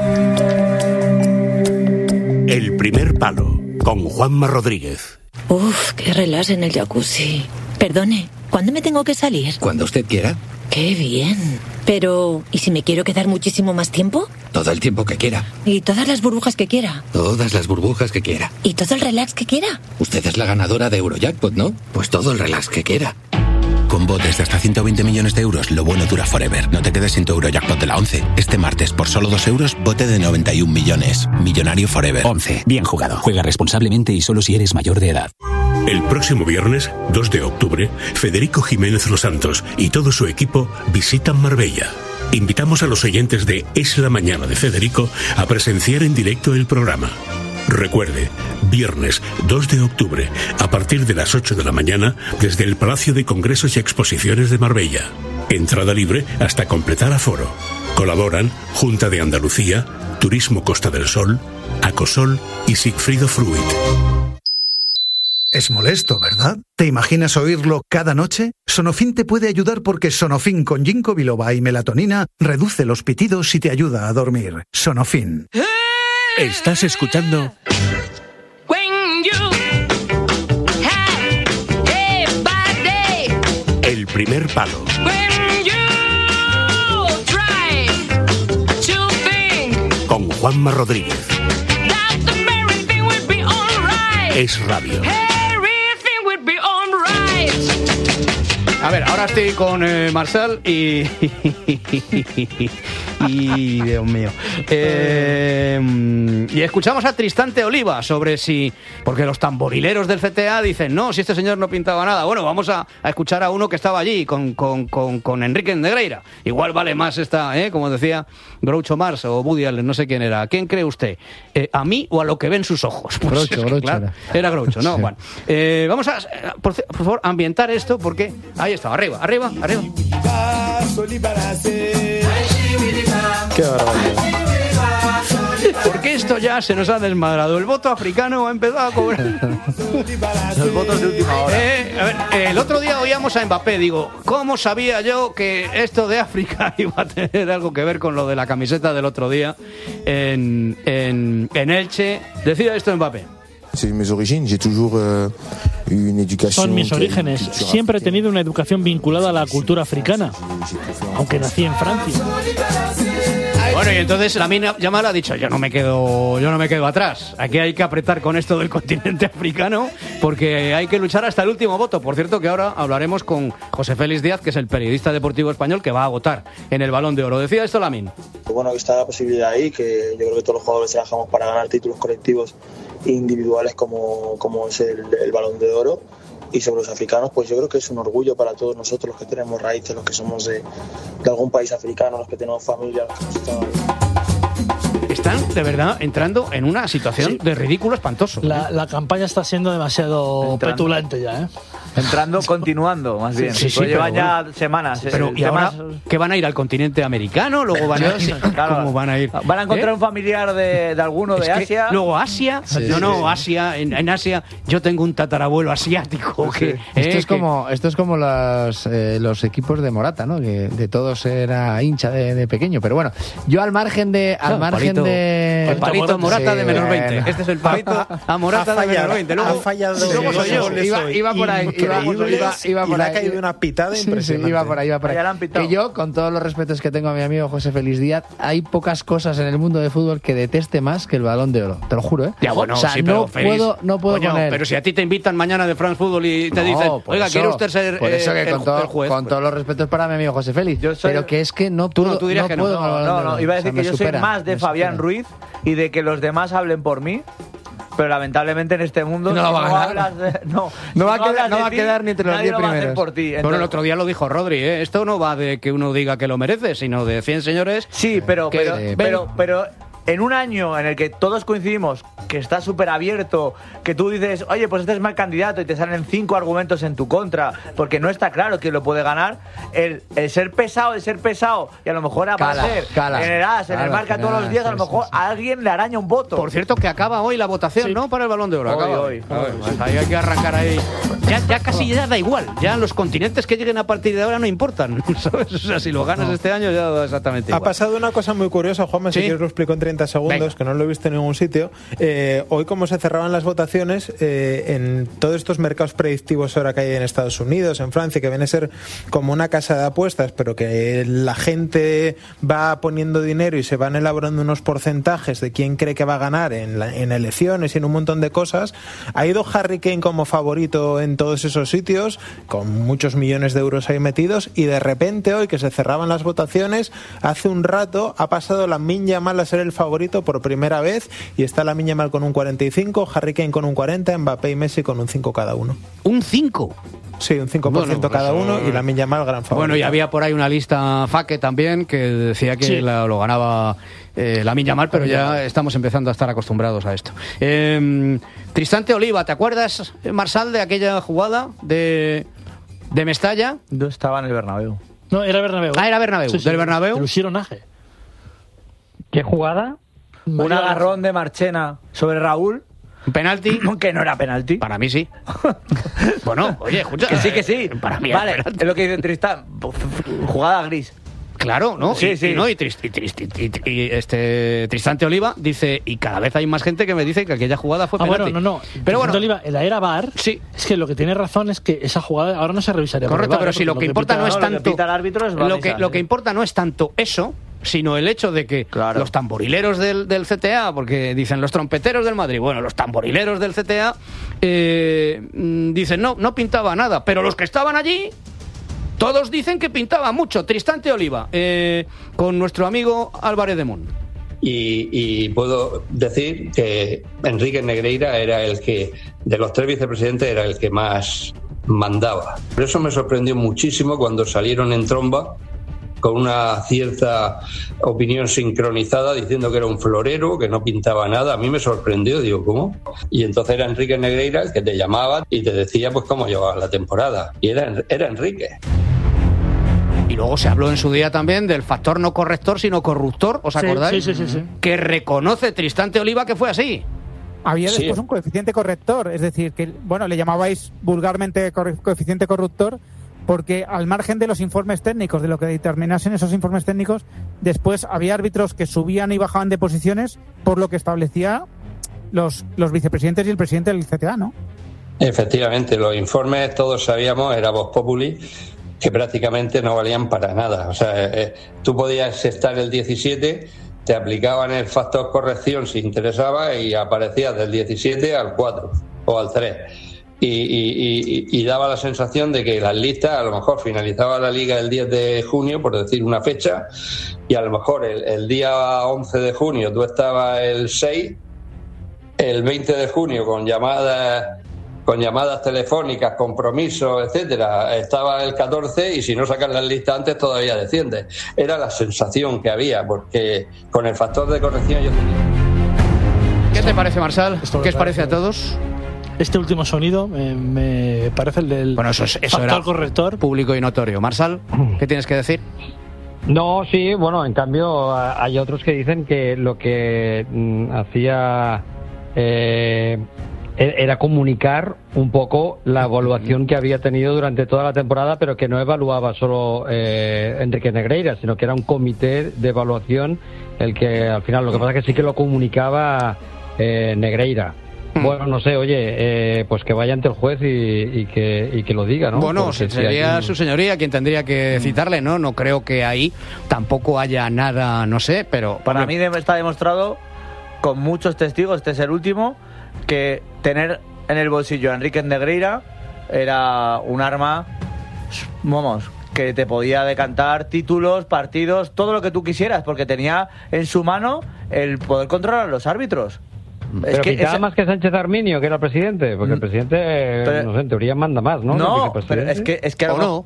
Speaker 11: El primer palo con Juanma Rodríguez.
Speaker 12: Uf, qué relax en el jacuzzi. Perdone, ¿cuándo me tengo que salir?
Speaker 13: Cuando usted quiera,
Speaker 12: Qué bien. Pero, ¿y si me quiero quedar muchísimo más tiempo?
Speaker 13: todo el tiempo que quiera,
Speaker 12: ¿Y todas las burbujas que quiera?
Speaker 13: todas las burbujas que quiera.
Speaker 12: ¿Y todo el relax que quiera?
Speaker 13: Usted es la ganadora de Eurojackpot, ¿no? Pues todo el relax que quiera.
Speaker 14: Con botes de hasta ciento veinte millones de euros, lo bueno dura forever. No te quedes sin tu Eurojackpot de la once. Este martes, por solo dos euros, bote de noventa y un millones. Millonario forever.
Speaker 15: once. Bien jugado. Juega responsablemente y solo si eres mayor de edad.
Speaker 11: El próximo viernes, dos de octubre, Federico Jiménez Los Santos y todo su equipo visitan Marbella. Invitamos a los oyentes de Es la Mañana de Federico a presenciar en directo el programa. Recuerde, viernes dos de octubre, a partir de las ocho de la mañana, desde el Palacio de Congresos y Exposiciones de Marbella. Entrada libre hasta completar aforo. Colaboran Junta de Andalucía, Turismo Costa del Sol, Acosol y Sigfrido Fruit.
Speaker 16: Es molesto, ¿verdad? ¿Te imaginas oírlo cada noche? Sonofin te puede ayudar porque Sonofin con ginkgo biloba y melatonina reduce los pitidos y te ayuda a dormir. Sonofin.
Speaker 11: Estás escuchando El primer palo. Juanma Rodríguez. Es Radio.
Speaker 1: A ver, ahora estoy con eh, Marçal y... y... Dios mío. Eh, y escuchamos a Tristante Oliva sobre si... Porque los tamborileros del C T A dicen, no, si este señor no pintaba nada. Bueno, vamos a, a escuchar a uno que estaba allí con, con, con, con Enrique Negreira. Igual vale más esta, ¿eh? Como decía Groucho Marx o Woody Allen, no sé quién era. ¿A quién cree usted? Eh, ¿A mí o a lo que ven sus ojos? Pues
Speaker 10: Groucho,
Speaker 1: es que,
Speaker 10: Groucho
Speaker 1: claro,
Speaker 10: era.
Speaker 1: era Groucho, ¿no?
Speaker 10: Sí.
Speaker 1: Bueno, eh, vamos a, por, por favor, ambientar esto porque... Ahí está, arriba, arriba, arriba.
Speaker 2: Qué barbaridad.
Speaker 1: Porque esto ya se nos ha desmadrado. El voto africano ha empezado a cobrar.
Speaker 7: Los votos de última hora.
Speaker 1: Eh, a ver, el otro día oíamos a Mbappé. Digo, ¿cómo sabía yo que esto de África iba a tener algo que ver con lo de la camiseta del otro día en, en, en Elche? Decía esto Mbappé.
Speaker 17: Son mis orígenes.
Speaker 3: Siempre he tenido una educación vinculada a la cultura africana, aunque nací en Francia.
Speaker 1: Bueno, y entonces Lamine Yamal ha dicho, yo no me quedo, yo no me quedo atrás. Aquí hay que apretar con esto del continente africano, porque hay que luchar hasta el último voto. Por cierto, que ahora hablaremos con José Félix Díaz, que es el periodista deportivo español que va a votar en el Balón de Oro. Decía esto Lamine.
Speaker 18: Bueno, que está la posibilidad ahí, que yo creo que todos los jugadores trabajamos para ganar títulos colectivos e individuales como, como es el, el Balón de Oro. Y sobre los africanos, pues yo creo que es un orgullo para todos nosotros, los que tenemos raíces, los que somos de, de algún país africano, los que tenemos familia, los que hemos estado ahí.
Speaker 1: Están, de verdad, entrando en una situación sí. de ridículo espantoso.
Speaker 3: La, la campaña está siendo demasiado entrando. petulante ya, ¿eh?
Speaker 7: Entrando, continuando, más bien.
Speaker 1: Sí, sí,
Speaker 7: pues llevan
Speaker 1: bueno,
Speaker 7: ya semanas.
Speaker 1: Pero, ¿y ahora qué van a ir al continente americano? Luego van a ir.
Speaker 7: Claro,
Speaker 1: ¿Cómo van a ir?
Speaker 7: Van a encontrar
Speaker 1: ¿Eh?
Speaker 7: un familiar de, de alguno
Speaker 1: es
Speaker 7: de Asia.
Speaker 1: Luego Asia.
Speaker 10: Sí,
Speaker 1: no, no,
Speaker 10: sí.
Speaker 1: Asia. En, en Asia yo tengo un tatarabuelo asiático.
Speaker 10: Sí.
Speaker 1: Que,
Speaker 10: esto,
Speaker 1: eh,
Speaker 10: es
Speaker 1: que...
Speaker 10: como, esto es como los, eh, los equipos de Morata, ¿no? Que de todos era hincha de, de pequeño. Pero bueno, yo al margen de. Al
Speaker 1: no,
Speaker 10: margen
Speaker 1: palito,
Speaker 10: de.
Speaker 1: El palito Morata
Speaker 10: sí,
Speaker 1: de menos veinte.
Speaker 10: Bueno.
Speaker 1: Este es el palito a Morata de menos veinte. Luego,
Speaker 2: ha fallado.
Speaker 1: luego soy yo.
Speaker 10: Iba, iba por ahí. Iba, iba, iba por
Speaker 2: y le
Speaker 10: ahí.
Speaker 2: ha caído una pitada
Speaker 10: sí,
Speaker 2: impresionante.
Speaker 10: Sí, iba por ahí, iba por ahí. Que yo, con todos los respetos que tengo a mi amigo José Félix Díaz, hay pocas cosas en el mundo de fútbol que deteste más que el Balón de Oro. Te lo juro, ¿eh?
Speaker 1: Ya, bueno,
Speaker 10: o sea,
Speaker 1: sí,
Speaker 10: no,
Speaker 1: pero
Speaker 10: puedo, no puedo
Speaker 1: Coño,
Speaker 10: poner...
Speaker 1: Pero si a ti te invitan mañana de France Football y te
Speaker 10: no,
Speaker 1: dicen, oiga,
Speaker 10: eso,
Speaker 1: ¿quiere usted ser
Speaker 10: por eso que
Speaker 1: eh,
Speaker 10: con,
Speaker 1: el,
Speaker 10: todo,
Speaker 1: el juez?
Speaker 10: con
Speaker 1: pues.
Speaker 10: todos los respetos para mi amigo José Félix.
Speaker 7: Yo soy,
Speaker 10: pero que es que no
Speaker 1: tú
Speaker 10: puedo...
Speaker 1: no, tú dirías
Speaker 10: no
Speaker 1: que no.
Speaker 10: puedo
Speaker 7: No, no, no, iba a decir
Speaker 10: o sea,
Speaker 7: que yo
Speaker 10: supera,
Speaker 7: soy más de Fabián
Speaker 10: supera.
Speaker 7: Ruiz y de que los demás hablen por mí. Pero lamentablemente en este mundo
Speaker 10: no,
Speaker 7: si
Speaker 10: va a
Speaker 7: no
Speaker 10: ganar.
Speaker 7: hablas de, no,
Speaker 10: no,
Speaker 7: si
Speaker 10: va, a quedar, no
Speaker 7: de
Speaker 10: va a
Speaker 7: ti,
Speaker 10: quedar ni entre los
Speaker 7: nadie
Speaker 10: diez
Speaker 7: lo va a hacer
Speaker 10: primeros.
Speaker 7: por ti. Entonces,
Speaker 1: Bueno, el otro día lo dijo Rodri, ¿eh? Esto no va de que uno diga que lo merece, sino de cien señores.
Speaker 7: Sí, pero,
Speaker 1: que,
Speaker 7: pero,
Speaker 1: eh,
Speaker 7: pero, pero en un año en el que todos coincidimos que está súper abierto, que tú dices, oye, pues este es mal candidato y te salen cinco argumentos en tu contra, porque no está claro quién lo puede ganar, el, el ser pesado, el ser pesado, y a lo mejor a
Speaker 10: Cala,
Speaker 7: ser
Speaker 10: cala.
Speaker 7: en el A S, en el
Speaker 10: Cala,
Speaker 7: marca
Speaker 10: cala,
Speaker 7: todos los días,
Speaker 10: sí,
Speaker 7: a lo mejor
Speaker 10: sí, sí.
Speaker 7: a alguien le araña un voto.
Speaker 1: Por cierto, que acaba hoy la votación,
Speaker 7: Sí.
Speaker 1: ¿no? Para el Balón de Oro.
Speaker 7: Hoy,
Speaker 1: Acaba.
Speaker 7: hoy.
Speaker 1: A ver, pues ahí hay que arrancar ahí. Ya, ya casi ya da igual. Ya los continentes que lleguen a partir de ahora no importan, ¿sabes? O sea, si lo ganas
Speaker 2: No.
Speaker 1: este año ya da exactamente igual.
Speaker 2: Ha pasado una cosa muy curiosa, Juanma,
Speaker 1: ¿Sí?
Speaker 2: si quieres lo explico en treinta segundos,
Speaker 1: Venga.
Speaker 2: que no lo he visto en ningún sitio. Eh, hoy, como se cerraban las votaciones, eh, en todos estos mercados predictivos ahora que hay en Estados Unidos, en Francia, que viene a ser como una casa de apuestas, pero que la gente va poniendo dinero y se van elaborando unos porcentajes de quién cree que va a ganar en, la, en elecciones y en un montón de cosas, ha ido Harry Kane como favorito en todos esos sitios, con muchos millones de euros ahí metidos, y de repente hoy que se cerraban las votaciones, hace un rato ha pasado Lamine Yamal a ser el favorito por primera vez, y está Lamine Yamal con un cuarenta y cinco, Harry Kane con un cuarenta, Mbappé y Messi con un cinco cada uno.
Speaker 1: ¿Un cinco?
Speaker 2: Sí, un cinco por ciento
Speaker 1: Bueno,
Speaker 2: cada
Speaker 1: eso...
Speaker 2: uno, y Lamine Yamal gran favorito.
Speaker 1: Bueno, y había por ahí una lista Faque también que decía que
Speaker 3: Sí.
Speaker 1: la, lo ganaba eh, Lamine Yamal, pero ya estamos empezando a estar acostumbrados a esto. Eh, Tristante Oliva, ¿te acuerdas, Marçal, de aquella jugada de, de Mestalla?
Speaker 7: Yo estaba en el Bernabéu.
Speaker 3: No, era Bernabéu.
Speaker 1: Ah, era Bernabéu.
Speaker 3: Sí, sí,
Speaker 1: ¿Del Bernabéu?
Speaker 3: Lo hicieron Aje.
Speaker 9: ¿Qué jugada?
Speaker 7: Un agarrón de Marchena sobre Raúl.
Speaker 1: ¿Un penalti?
Speaker 7: Que no era penalti.
Speaker 1: Para mí sí. Bueno, oye, escucha.
Speaker 7: Que sí, que sí.
Speaker 1: Para mí
Speaker 7: vale,
Speaker 1: era penalti.
Speaker 7: es lo que dice Tristán. Jugada gris.
Speaker 1: Claro, ¿no?
Speaker 7: Sí,
Speaker 1: y,
Speaker 7: sí.
Speaker 1: Y, ¿no? y, Trist, y, Trist, y, y, y este Tristante Oliva dice, y cada vez hay más gente que me dice que aquella jugada fue
Speaker 3: Ah,
Speaker 1: penalti.
Speaker 3: bueno, no, no.
Speaker 1: Pero bueno,
Speaker 3: Oliva, en la era V A R,
Speaker 1: sí.
Speaker 3: Es que lo que tiene razón es que esa jugada ahora no se revisaría.
Speaker 1: Correcto,
Speaker 3: por el V A R,
Speaker 1: pero si lo que importa
Speaker 3: pita-
Speaker 1: no es
Speaker 3: lo
Speaker 1: tanto
Speaker 7: Lo que pita el árbitro es
Speaker 1: lo que
Speaker 7: Vanessa,
Speaker 1: lo
Speaker 7: sí.
Speaker 1: que importa no es tanto eso, sino el hecho de que claro. los tamborileros del, del C T A, porque dicen los trompeteros del Madrid, bueno, los tamborileros del C T A eh, dicen no, no pintaba nada, pero los que estaban allí todos dicen que pintaba mucho. Tristante Oliva, eh, con nuestro amigo Álvarez de Mun.
Speaker 17: Y, y puedo decir que Enrique Negreira era el que, de los tres vicepresidentes, era el que más mandaba. Por eso me sorprendió muchísimo cuando salieron en tromba con una cierta opinión sincronizada diciendo que era un florero, que no pintaba nada. A mí me sorprendió, digo, ¿cómo? Y entonces era Enrique Negreira el que te llamaba y te decía pues cómo llevaba la temporada. Y era, era Enrique.
Speaker 1: Y luego se habló en su día también del factor no corrector, sino corruptor, ¿os acordáis?
Speaker 3: Sí, sí, sí, sí.
Speaker 1: Que reconoce Tristante Oliva que fue así.
Speaker 19: Había
Speaker 1: sí.
Speaker 19: después un coeficiente corrector, es decir, que bueno, le llamabais vulgarmente coeficiente corruptor, porque al margen de los informes técnicos, de lo que determinasen esos informes técnicos, después había árbitros que subían y bajaban de posiciones por lo que establecía los, los vicepresidentes y el presidente del C T A, ¿no?
Speaker 17: Efectivamente, los informes todos sabíamos, era Vox Populi, que prácticamente no valían para nada. O sea, eh, tú podías estar el diecisiete, te aplicaban el factor corrección si interesaba y aparecías del diecisiete al cuatro o al tres. Y, y, y, y daba la sensación de que las listas, a lo mejor finalizaba la liga el diez de junio, por decir una fecha, y a lo mejor el, el día once de junio tú estabas el seis, el veinte de junio con llamadas con llamadas telefónicas, compromisos, etcétera, estaba el catorce y si no sacas las listas antes todavía desciende. Era la sensación que había, porque con el factor de corrección yo tenía.
Speaker 1: ¿Qué te parece, Marsal? ¿Qué os parece a todos?
Speaker 3: Este último sonido eh, me parece el del
Speaker 1: bueno, eso es, eso
Speaker 3: factor
Speaker 1: era
Speaker 3: corrector.
Speaker 1: Público y notorio. Marsal, ¿qué tienes que decir?
Speaker 9: No, sí, bueno, en cambio hay otros que dicen que lo que mm, hacía eh, era comunicar un poco la evaluación que había tenido durante toda la temporada, pero que no evaluaba solo eh, Enrique Negreira, sino que era un comité de evaluación el que al final lo que pasa es que sí que lo comunicaba eh, Negreira. Bueno, no sé, oye, eh, pues que vaya ante el juez y, y, que, y que lo diga, ¿no?
Speaker 1: Bueno,
Speaker 9: Porque
Speaker 1: sería
Speaker 9: si hay...
Speaker 1: su señoría quien tendría que citarle, ¿no? No creo que ahí tampoco haya nada, no sé, pero...
Speaker 7: Para mí está demostrado, con muchos testigos, este es el último, que tener en el bolsillo a Enrique Negreira era un arma, vamos, que te podía decantar títulos, partidos, todo lo que tú quisieras, porque tenía en su mano el poder controlar a los árbitros.
Speaker 9: Pero
Speaker 7: Es que
Speaker 9: quizá
Speaker 7: ese...
Speaker 9: más que Sánchez Arminio, que era el presidente, porque el presidente, pero... no sé, en teoría manda más, ¿no?
Speaker 7: No, pero es que... Es que
Speaker 1: ¿O no?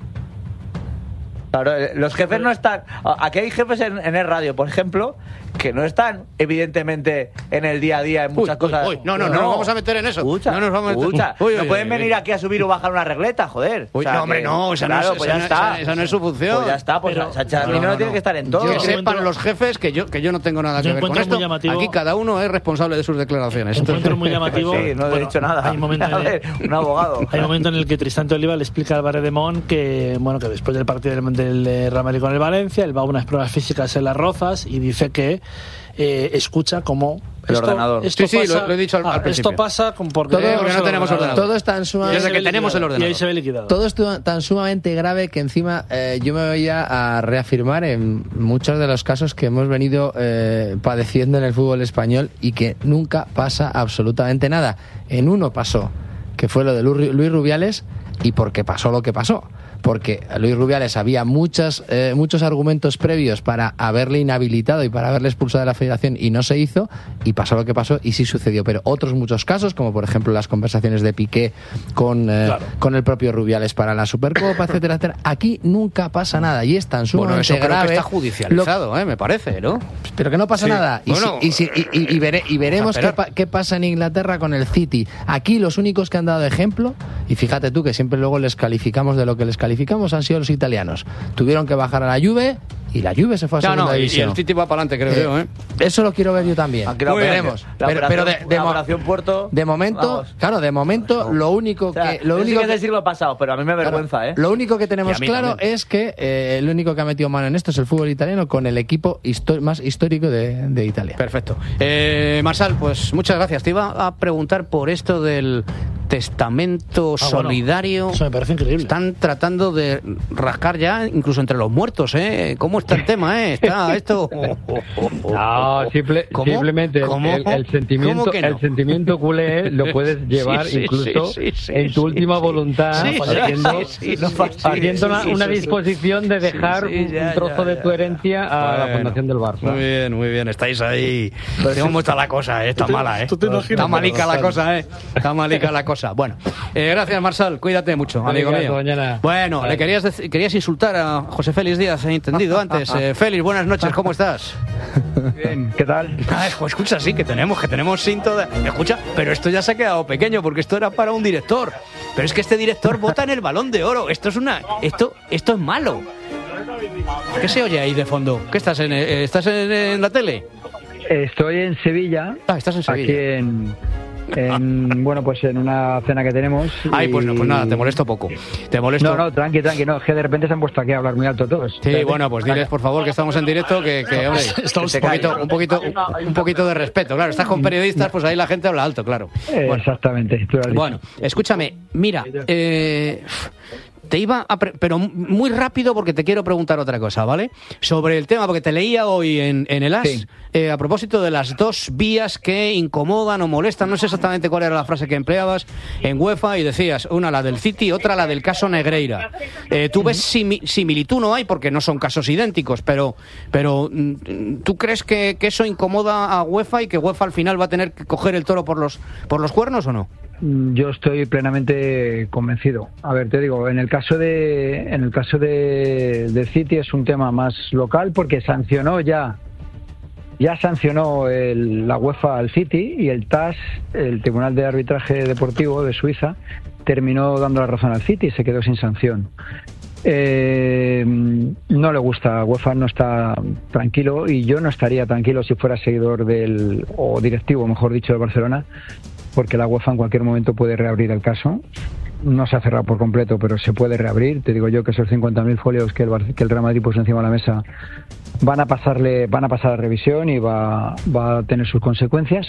Speaker 7: Claro, los jefes no están... Aquí hay jefes en, en el radio, por ejemplo, que no están, evidentemente, en el día a día en muchas
Speaker 1: uy,
Speaker 7: cosas.
Speaker 1: Uy, uy, no, no, no, no nos vamos a meter en eso.
Speaker 7: Escucha,
Speaker 1: no nos vamos a meter...
Speaker 7: escucha.
Speaker 1: Uy, uy,
Speaker 7: no
Speaker 1: uy,
Speaker 7: pueden
Speaker 1: uy,
Speaker 7: venir
Speaker 1: uy.
Speaker 7: aquí a subir o bajar una regleta, joder.
Speaker 1: Uy,
Speaker 7: o sea,
Speaker 1: no, hombre,
Speaker 7: que,
Speaker 1: no, esa
Speaker 7: claro,
Speaker 1: no es,
Speaker 7: pues
Speaker 1: esa
Speaker 7: ya
Speaker 1: no,
Speaker 7: está.
Speaker 1: esa, esa no es su función.
Speaker 7: Pues ya está, pues
Speaker 1: Pero,
Speaker 7: Sánchez
Speaker 1: no,
Speaker 7: no,
Speaker 1: no,
Speaker 7: tiene
Speaker 1: no.
Speaker 7: que estar en todo.
Speaker 1: Que sepan los jefes que yo, que yo no tengo nada que
Speaker 3: yo
Speaker 1: ver con esto.
Speaker 3: Llamativo,
Speaker 1: aquí cada uno es responsable de sus declaraciones.
Speaker 3: Encuentro muy llamativo.
Speaker 7: Sí, no
Speaker 3: bueno,
Speaker 7: he dicho nada.
Speaker 3: Hay un momento
Speaker 7: a ver, un abogado.
Speaker 3: Hay un momento en el que Tristante Oliva le explica a Álvarez de Mon que, bueno, que después del partido del, del Real Madrid con el Valencia, él va a unas pruebas físicas en Las Rozas y dice que eh, escucha cómo
Speaker 7: el
Speaker 3: esto,
Speaker 7: ordenador.
Speaker 3: Esto
Speaker 1: sí, sí,
Speaker 3: pasa,
Speaker 1: lo, lo he dicho al,
Speaker 3: ah,
Speaker 1: al principio.
Speaker 3: Esto pasa con porque,
Speaker 10: todo,
Speaker 1: porque no tenemos ordenador.
Speaker 10: Todo es tan sumamente,
Speaker 1: Desde que tenemos el ordenador.
Speaker 3: Y ahí se ve liquidado.
Speaker 10: Todo es tan sumamente grave que encima eh, yo me voy a, a reafirmar en muchos de los casos que hemos venido eh, padeciendo en el fútbol español y que nunca pasa absolutamente nada. En uno pasó, que fue lo de Luis Rubiales, y porque pasó lo que pasó. Porque Luis Rubiales había muchas, eh, muchos argumentos previos para haberle inhabilitado y para haberle expulsado de la federación y no se hizo, y pasó lo que pasó y sí sucedió. Pero otros muchos casos, como por ejemplo las conversaciones de Piqué con, eh, claro. con el propio Rubiales para la Supercopa, etcétera, etcétera, aquí nunca pasa nada y es tan sumamente
Speaker 1: bueno, eso creo
Speaker 10: grave.
Speaker 1: Que está judicializado,
Speaker 10: lo...
Speaker 1: eh, me parece, ¿no?
Speaker 10: Pero que no pasa
Speaker 1: sí.
Speaker 10: nada. Y,
Speaker 1: bueno,
Speaker 10: si, y, si, y, y, y, vere, y veremos qué, pa, qué pasa en Inglaterra con el City. Aquí los únicos que han dado ejemplo, y fíjate tú que siempre luego les calificamos de lo que les calificamos, han sido los italianos. Tuvieron que bajar a la Juve y la Juve se fue a
Speaker 1: ya,
Speaker 10: segunda
Speaker 1: no,
Speaker 10: división.
Speaker 1: Y el City va para adelante, creo eh, yo, ¿eh?
Speaker 10: Eso lo quiero ver yo también.
Speaker 7: Aquí lo
Speaker 10: veremos.
Speaker 7: La
Speaker 10: pero,
Speaker 7: operación,
Speaker 10: pero de, de,
Speaker 7: la operación Puerto.
Speaker 10: De momento, vamos. claro, de momento lo único
Speaker 7: o sea,
Speaker 10: que lo único
Speaker 7: sí que es del siglo pasado, pero a mí me avergüenza,
Speaker 10: claro,
Speaker 7: ¿eh?
Speaker 10: Lo único que tenemos claro también. es que eh, el único que ha metido mano en esto es el fútbol italiano con el equipo histo- más histórico de, de Italia.
Speaker 1: Perfecto. Eh, Marsal, pues muchas gracias. Te iba a preguntar por esto del testamento
Speaker 3: Ah, bueno,
Speaker 1: solidario.
Speaker 3: eso me parece increíble.
Speaker 1: Están tratando de rascar ya, incluso entre los muertos, ¿eh? ¿Cómo está el tema, eh? Está esto...
Speaker 9: No, simple-
Speaker 1: ¿Cómo?
Speaker 9: simplemente el-
Speaker 1: ¿Cómo?
Speaker 9: el, el sentimiento,
Speaker 1: ¿Cómo que no?
Speaker 9: el sentimiento culé lo puedes llevar
Speaker 1: Sí, sí,
Speaker 9: incluso
Speaker 1: sí, sí, sí,
Speaker 9: en tu
Speaker 1: sí,
Speaker 9: última
Speaker 1: sí.
Speaker 9: voluntad,
Speaker 1: Sí, sí,
Speaker 9: haciendo,
Speaker 1: sí, sí, sí, sí,
Speaker 9: haciendo una,
Speaker 1: sí,
Speaker 9: una
Speaker 1: sí,
Speaker 9: disposición de
Speaker 1: sí,
Speaker 9: dejar
Speaker 1: sí, ya,
Speaker 9: un trozo
Speaker 1: ya,
Speaker 9: de tu
Speaker 1: ya.
Speaker 9: herencia a la
Speaker 1: Bueno,
Speaker 9: fundación del Barça.
Speaker 1: Muy bien, muy bien. Estáis ahí. ¿Cómo está la cosa? eh? Está
Speaker 3: ¿Tú te-
Speaker 1: mala, ¿eh?
Speaker 3: tú te imaginas?
Speaker 1: Está malica la
Speaker 3: Bastante.
Speaker 1: cosa, ¿eh? Está malica la cosa. Bueno, eh, gracias, Marsal. Cuídate mucho, amigo
Speaker 9: Venga,
Speaker 1: mío.
Speaker 9: hasta mañana.
Speaker 1: Bueno,
Speaker 9: Vale.
Speaker 1: le querías, dec- querías insultar a José Félix Díaz, he entendido antes. Eh, Félix, buenas noches, ¿cómo estás?
Speaker 20: Bien, ¿qué tal?
Speaker 1: Ah, pues escucha, sí, que tenemos, que tenemos cinto de... Escucha, pero esto ya se ha quedado pequeño porque esto era para un director. Pero es que este director vota en el Balón de Oro. Esto es una... Esto, esto es malo. ¿Qué se oye ahí de fondo? ¿Qué estás en, eh, estás en, en la tele?
Speaker 20: Estoy en Sevilla.
Speaker 1: Ah, estás en Sevilla.
Speaker 20: Aquí en, en, bueno, pues en una cena que tenemos.
Speaker 1: Ay, pues, no, pues nada, te molesto poco. Te molesto.
Speaker 20: No, no, tranqui, tranqui, no, es que de repente se han puesto aquí a hablar muy alto todos.
Speaker 1: Sí,
Speaker 20: Espérate.
Speaker 1: bueno, pues diles por favor que estamos en directo, que, que hombre,
Speaker 20: Estamos
Speaker 1: un poquito, un poquito, un poquito de respeto. Claro, estás con periodistas, pues ahí la gente habla alto, claro.
Speaker 20: Eh,
Speaker 1: Bueno,
Speaker 20: Exactamente. tú lo has dicho.
Speaker 1: bueno, escúchame, mira, eh, te iba a... pre- pero muy rápido porque te quiero preguntar otra cosa, ¿vale? Sobre el tema, porque te leía hoy en, en el A S,
Speaker 20: Sí.
Speaker 1: eh, a propósito de las dos vías que incomodan o molestan, no sé exactamente cuál era la frase que empleabas en UEFA, y decías, una la del City, otra la del caso Negreira. Eh, ¿Tú ves simi- similitud? No hay, porque no son casos idénticos, pero, pero mm, ¿tú crees que, que eso incomoda a UEFA y que UEFA al final va a tener que coger el toro por los, por los cuernos o no?
Speaker 20: Yo estoy plenamente convencido. A ver, te digo, en el caso de en el caso de, de City es un tema más local porque sancionó ya ya sancionó el, la UEFA al City, y el T A S, el Tribunal de Arbitraje Deportivo de Suiza, terminó dando la razón al City y se quedó sin sanción. Eh, no le gusta, UEFA no está tranquilo, y yo no estaría tranquilo si fuera seguidor del, o directivo, mejor dicho, del Barcelona, porque la UEFA en cualquier momento puede reabrir el caso. No se ha cerrado por completo, pero se puede reabrir. Te digo yo que esos cincuenta mil folios que el, Bar- que el Real Madrid puso encima de la mesa van a pasarle, van a pasar a revisión y va, va a tener sus consecuencias.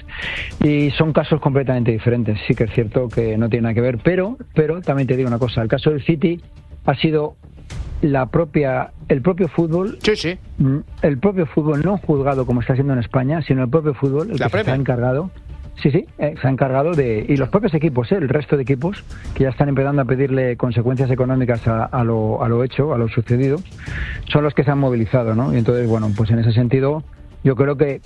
Speaker 20: Y son casos completamente diferentes. Sí que es cierto que no tiene nada que ver, pero, pero también te digo una cosa. El caso del City ha sido la propia, el propio fútbol,
Speaker 1: sí, sí.
Speaker 20: el propio fútbol no juzgado como está siendo en España, sino el propio fútbol el
Speaker 1: La
Speaker 20: que se
Speaker 1: Premier.
Speaker 20: ha encargado. Sí, sí, eh, se ha encargado de... Y los propios equipos, eh, el resto de equipos, que ya están empezando a pedirle consecuencias económicas a, a, lo, a lo hecho, a lo sucedido, son los que se han movilizado, ¿no? Y entonces, bueno, pues en ese sentido, yo creo que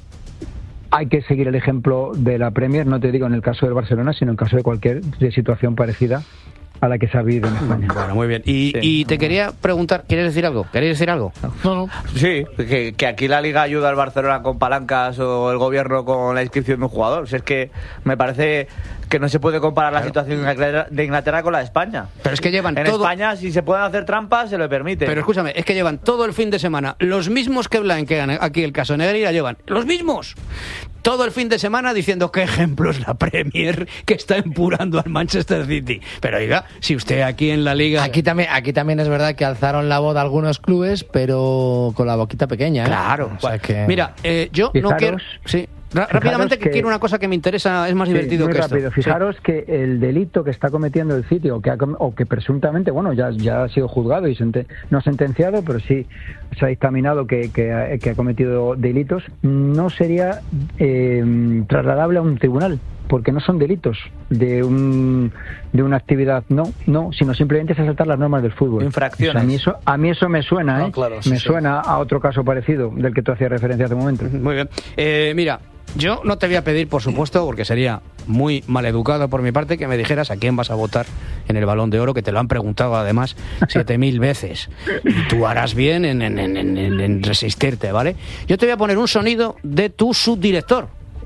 Speaker 20: hay que seguir el ejemplo de la Premier, no te digo en el caso del Barcelona, sino en el caso de cualquier de situación parecida a la que se ha vivido en España.
Speaker 1: Bueno, muy bien. Y, y te quería preguntar, ¿quieres decir algo? ¿Queréis decir algo?
Speaker 3: No, no.
Speaker 7: Sí, que, que aquí la Liga ayuda al Barcelona con palancas o el gobierno con la inscripción de un jugador. O sea, es que me parece que no se puede comparar la situación de Inglaterra, de Inglaterra con la de España.
Speaker 1: Pero es que llevan
Speaker 7: En
Speaker 1: todo...
Speaker 7: España, si se pueden hacer trampas, se lo permite.
Speaker 1: Pero escúchame, es que llevan todo el fin de semana los mismos que blanquean aquí el caso Negreira, llevan los mismos. Todo el fin de semana diciendo qué ejemplo es la Premier que está empurando al Manchester City. Pero oiga, si usted aquí en la Liga...
Speaker 10: Aquí también, aquí también es verdad que alzaron la voz algunos clubes, pero con la boquita pequeña, ¿eh?
Speaker 1: Claro.
Speaker 10: O sea que...
Speaker 1: Mira, eh, yo no
Speaker 20: Fijaros-
Speaker 1: quiero... Sí. Ra- rápidamente, que
Speaker 20: que-
Speaker 1: quiero una cosa que me interesa, es más
Speaker 20: Sí,
Speaker 1: divertido
Speaker 20: muy
Speaker 1: que
Speaker 20: rápido.
Speaker 1: esto.
Speaker 20: Fijaros
Speaker 1: Sí.
Speaker 20: que el delito que está cometiendo el City, o que, ha com- o que presuntamente, bueno, ya, ya ha sido juzgado y sente- no sentenciado, pero sí se ha dictaminado que, que, ha, que ha cometido delitos, no sería eh, trasladable a un tribunal, porque no son delitos de un de una actividad, no, no, sino simplemente es asaltar las normas del fútbol.
Speaker 7: Infracciones.
Speaker 20: O sea, a, mí eso, a mí eso me suena,
Speaker 7: No,
Speaker 20: ¿eh?
Speaker 7: claro, sí,
Speaker 20: me
Speaker 7: sí.
Speaker 20: suena a otro caso parecido del que tú hacías referencia hace un momento.
Speaker 1: Muy bien. Eh, mira, yo no te voy a pedir, por supuesto, porque sería muy maleducado por mi parte, que me dijeras a quién vas a votar en el Balón de Oro, que te lo han preguntado además siete mil veces. Y tú harás bien en, en, en, en, en resistirte, ¿vale? Yo te voy a poner un sonido de tu subdirector.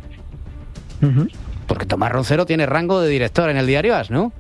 Speaker 20: Ujú.
Speaker 1: Porque Tomás Roncero tiene rango de director en el diario As, ¿no?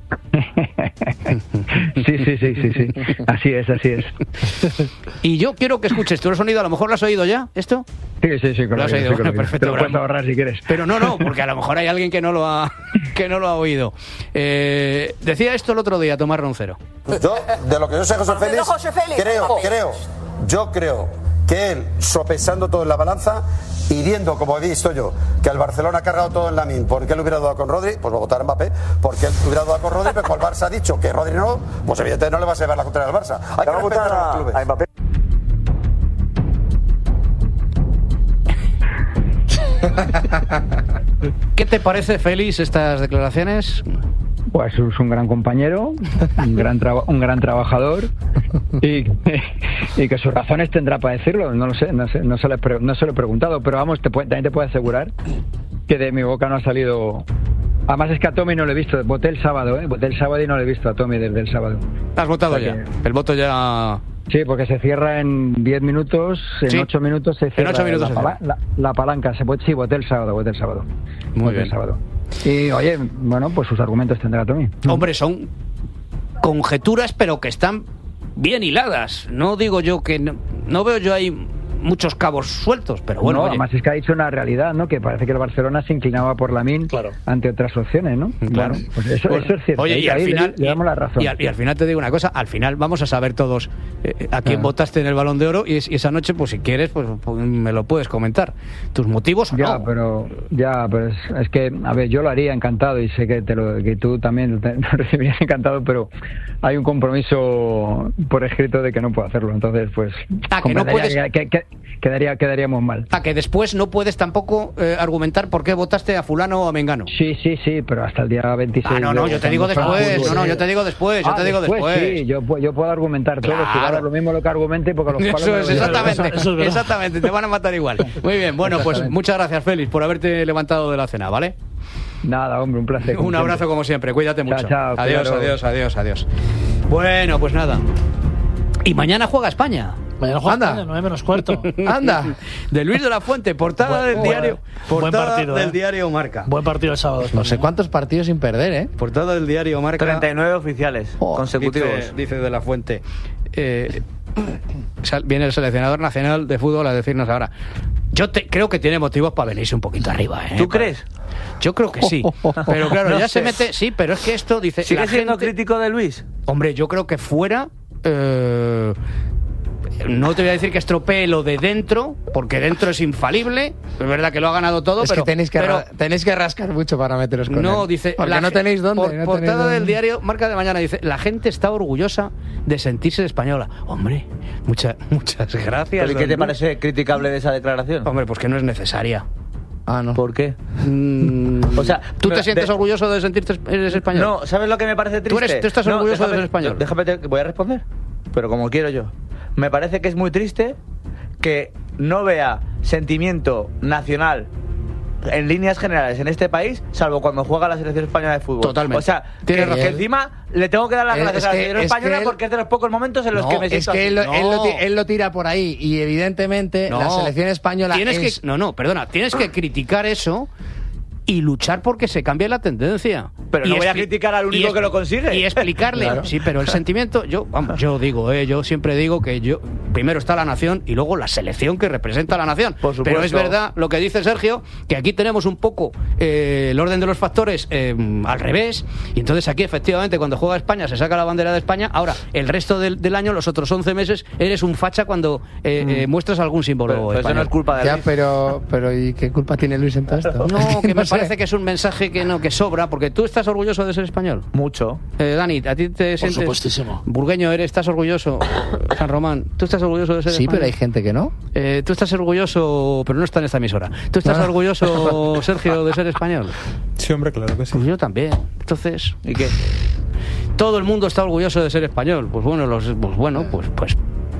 Speaker 20: Sí, sí, sí, sí, sí. Así es, así es.
Speaker 1: Y yo quiero que escuches tú el sonido, a lo mejor lo has oído ya, ¿esto?
Speaker 20: Sí, sí, sí,
Speaker 1: Lo has oído, bueno, perfecto.
Speaker 20: Te lo puedes
Speaker 1: bravo.
Speaker 20: ahorrar si quieres.
Speaker 1: Pero no, no, porque a lo mejor hay alguien que no lo ha, que no lo ha oído. Eh, decía esto el otro día, Tomás Roncero.
Speaker 21: Yo, de lo que yo sé, José Félix,
Speaker 22: José Félix.
Speaker 21: creo, creo, yo creo que él, sopesando todo en la balanza, y viendo, como he visto yo, que el Barcelona ha cargado todo en Lamine, ¿por qué le hubiera dado con Rodri? Pues va a votar a Mbappé, porque él hubiera dado con Rodri, pero como el Barça ha dicho que Rodri no, pues evidentemente no le vas a llevar la contraria al Barça. Hay que respetar a los clubes.
Speaker 7: A Mbappé.
Speaker 1: ¿Qué te parece, Félix, estas declaraciones?
Speaker 20: Pues es un gran compañero, un gran, traba- un gran trabajador y, y que sus razones tendrá para decirlo. No lo sé, no sé, no se lo he, pre- no se lo he preguntado, pero vamos, te puede- también te puedo asegurar que de mi boca no ha salido. Además es que a Tommy no lo he visto, voté el sábado, ¿eh? Voté el sábado y no lo he visto a Tommy desde el sábado.
Speaker 1: ¿Has votado
Speaker 20: O sea
Speaker 1: ya?
Speaker 20: que-
Speaker 1: El voto ya...
Speaker 20: Sí, porque se cierra en diez minutos, en
Speaker 1: Sí.
Speaker 20: ocho minutos se cierra
Speaker 1: ocho minutos
Speaker 20: la,
Speaker 1: se
Speaker 20: pala- la, la palanca. Se, sí, voté el sábado, voté el sábado.
Speaker 1: Muy
Speaker 20: Voté
Speaker 1: bien.
Speaker 20: el sábado. Y oye, bueno, pues sus argumentos tendrá Tommy.
Speaker 1: Hombre, son conjeturas, pero que están bien hiladas. No digo yo que... No, no veo yo ahí muchos cabos sueltos, pero bueno,
Speaker 20: no,
Speaker 1: oye.
Speaker 20: además es que ha dicho una realidad, ¿no? Que parece que el Barcelona se inclinaba por Lamine ante otras opciones, ¿no?
Speaker 1: Claro.
Speaker 20: Bueno, pues eso,
Speaker 1: Bueno,
Speaker 20: eso es cierto.
Speaker 1: Oye,
Speaker 20: Ahí-
Speaker 1: y al
Speaker 20: ahí
Speaker 1: final,
Speaker 20: le, le damos la razón.
Speaker 1: y al, y al final te digo una cosa, al final vamos a saber todos eh, a quién
Speaker 20: Ah.
Speaker 1: votaste en el Balón de Oro y, es- y esa noche, pues si quieres, pues, pues, me lo puedes comentar. Tus motivos o
Speaker 20: Ya,
Speaker 1: no.
Speaker 20: pero ya, pero es, es que, a ver, yo lo haría encantado y sé que te lo, que tú también te, lo recibirías encantado, pero hay un compromiso por escrito de que no puedo hacerlo, entonces, pues,
Speaker 1: Ah, que no
Speaker 20: quedaría,
Speaker 1: puedes-
Speaker 20: que- que- quedaría, quedaríamos mal.
Speaker 1: A que después no puedes tampoco eh, argumentar por qué votaste a fulano o a mengano.
Speaker 20: Sí, sí, sí, pero hasta el día veintiséis.
Speaker 1: Ah, no, no, yo te digo después, no, no, yo te digo después, yo
Speaker 20: Ah,
Speaker 1: te digo después.
Speaker 20: Sí, yo, pu- yo puedo argumentar todo,
Speaker 1: Claro.
Speaker 20: si va a dar lo mismo lo que argumente, porque los palos
Speaker 1: Eso
Speaker 20: me
Speaker 1: es,
Speaker 20: lo llevan.
Speaker 1: exactamente, exactamente, te van a matar igual. Muy bien, bueno, pues
Speaker 20: Exactamente.
Speaker 1: muchas gracias, Félix, por haberte levantado de la cena, ¿vale?
Speaker 20: Nada, hombre, un placer. como
Speaker 1: Un abrazo
Speaker 20: siempre.
Speaker 1: como siempre, cuídate
Speaker 20: Chao,
Speaker 1: mucho.
Speaker 20: chao,
Speaker 1: adiós,
Speaker 20: cuidaros.
Speaker 1: adiós, adiós, adiós. Bueno, pues nada. Y mañana juega España.
Speaker 3: Mañana juega
Speaker 1: Anda.
Speaker 3: España, nueve menos cuarto.
Speaker 1: Anda, de Luis de la Fuente, portada
Speaker 3: Buen-
Speaker 1: del
Speaker 3: buen-
Speaker 1: diario,
Speaker 3: buen
Speaker 1: portada
Speaker 3: partido,
Speaker 1: del
Speaker 3: eh.
Speaker 1: diario Marca.
Speaker 3: Buen partido el sábado.
Speaker 10: No sé cuántos partidos sin perder, ¿eh?
Speaker 1: Portada del diario Marca.
Speaker 7: treinta y nueve oficiales consecutivos.
Speaker 1: Dice, dice de la Fuente. Eh, sal- viene el seleccionador nacional de fútbol a decirnos ahora. Yo te, creo que tiene motivos para venirse un poquito arriba, ¿eh?
Speaker 7: ¿Tú crees?
Speaker 1: Yo creo que sí. Pero claro,
Speaker 7: No
Speaker 1: ya
Speaker 7: sé.
Speaker 1: se mete. Sí, pero es que esto dice.
Speaker 7: ¿Sigue
Speaker 1: la
Speaker 7: siendo
Speaker 1: gente-
Speaker 7: crítico de Luis?
Speaker 1: Hombre, yo creo que fuera. eh, no te voy a decir que estropee lo de dentro, porque dentro es infalible. Es verdad que lo ha ganado todo,
Speaker 10: Es
Speaker 1: pero.
Speaker 10: que tenéis que,
Speaker 1: pero
Speaker 10: ra- tenéis que rascar mucho para meteros con
Speaker 1: no,
Speaker 10: él.
Speaker 1: dice.
Speaker 10: Porque
Speaker 1: la
Speaker 10: no
Speaker 1: ge-
Speaker 10: tenéis dónde.
Speaker 1: por-
Speaker 10: no
Speaker 1: portada
Speaker 10: tenéis
Speaker 1: del
Speaker 10: dónde.
Speaker 1: diario Marca de Mañana dice: la gente está orgullosa de sentirse española. Hombre, muchas muchas gracias.
Speaker 7: ¿Pero y qué
Speaker 1: don
Speaker 7: te
Speaker 1: Luis.
Speaker 7: parece criticable de esa declaración?
Speaker 1: Hombre, pues que no es necesaria.
Speaker 10: Ah, no.
Speaker 7: ¿Por qué?
Speaker 1: Mm,
Speaker 7: O sea,
Speaker 1: ¿tú te
Speaker 7: pero
Speaker 1: sientes
Speaker 7: de-
Speaker 1: orgulloso de sentirte eres español?
Speaker 7: No, ¿sabes lo que me parece triste?
Speaker 1: ¿Tú, eres, tú estás
Speaker 7: No,
Speaker 1: orgulloso de
Speaker 7: déjame-
Speaker 1: ser español?
Speaker 7: yo- Déjame, te- voy a responder, pero como quiero yo. Me parece que es muy triste que no vea sentimiento nacional en líneas generales en este país, salvo cuando juega la selección española de fútbol.
Speaker 1: Totalmente.
Speaker 7: O sea,
Speaker 1: Tienes
Speaker 7: que,
Speaker 1: razón.
Speaker 7: que encima le tengo que dar las
Speaker 10: Es-
Speaker 7: gracias
Speaker 10: es
Speaker 7: a la
Speaker 10: que-
Speaker 7: selección
Speaker 10: es que
Speaker 7: española
Speaker 10: él-
Speaker 7: porque es de los pocos momentos en los
Speaker 10: No,
Speaker 7: que me siento
Speaker 10: es que
Speaker 7: así.
Speaker 10: él, lo- él lo,
Speaker 1: No.
Speaker 10: ti- él lo tira por ahí y evidentemente
Speaker 1: No.
Speaker 10: la selección española
Speaker 1: Tienes
Speaker 10: es-
Speaker 1: que, no, no, perdona, tienes que criticar eso y luchar porque se cambie la tendencia.
Speaker 7: Pero
Speaker 1: Y
Speaker 7: no voy a
Speaker 1: expli-
Speaker 7: criticar al único
Speaker 1: y
Speaker 7: que lo consigue.
Speaker 1: Y explicarle.
Speaker 7: Claro.
Speaker 1: Sí, pero el sentimiento, yo, vamos, yo digo, eh, yo siempre digo que yo primero está la nación y luego la selección que representa a la nación.
Speaker 7: Por supuesto.
Speaker 1: Pero es verdad lo que dice Sergio, que aquí tenemos un poco eh, el orden de los factores eh, al revés. Y entonces aquí efectivamente cuando juega España se saca la bandera de España. Ahora, el resto del, del año, los otros once meses, eres un facha cuando eh, eh, muestras algún símbolo
Speaker 7: Pero- pero eso
Speaker 1: español.
Speaker 7: no es culpa de
Speaker 10: Ya,
Speaker 7: Luis.
Speaker 10: pero, pero ¿y qué culpa tiene Luis en todo esto?
Speaker 1: No, que me
Speaker 10: sé.
Speaker 1: parece que es un mensaje que no, que sobra, porque tú estás orgulloso de ser español.
Speaker 7: Mucho.
Speaker 1: Eh, Dani, ¿a ti te sientes
Speaker 3: supuestísimo.
Speaker 1: burgueño eres? ¿Estás orgulloso? San Román, ¿tú estás orgulloso de ser
Speaker 10: Sí,
Speaker 1: español?
Speaker 10: pero hay gente que no.
Speaker 1: Eh, tú estás orgulloso, pero no está en esta emisora. ¿Tú estás
Speaker 10: Ah.
Speaker 1: orgulloso, Sergio, de ser español?
Speaker 2: Sí, hombre, claro que sí.
Speaker 1: Pues yo también. Entonces,
Speaker 7: ¿Y qué?
Speaker 1: todo el mundo está orgulloso de ser español. Pues bueno, los, pues bueno, pues, pues.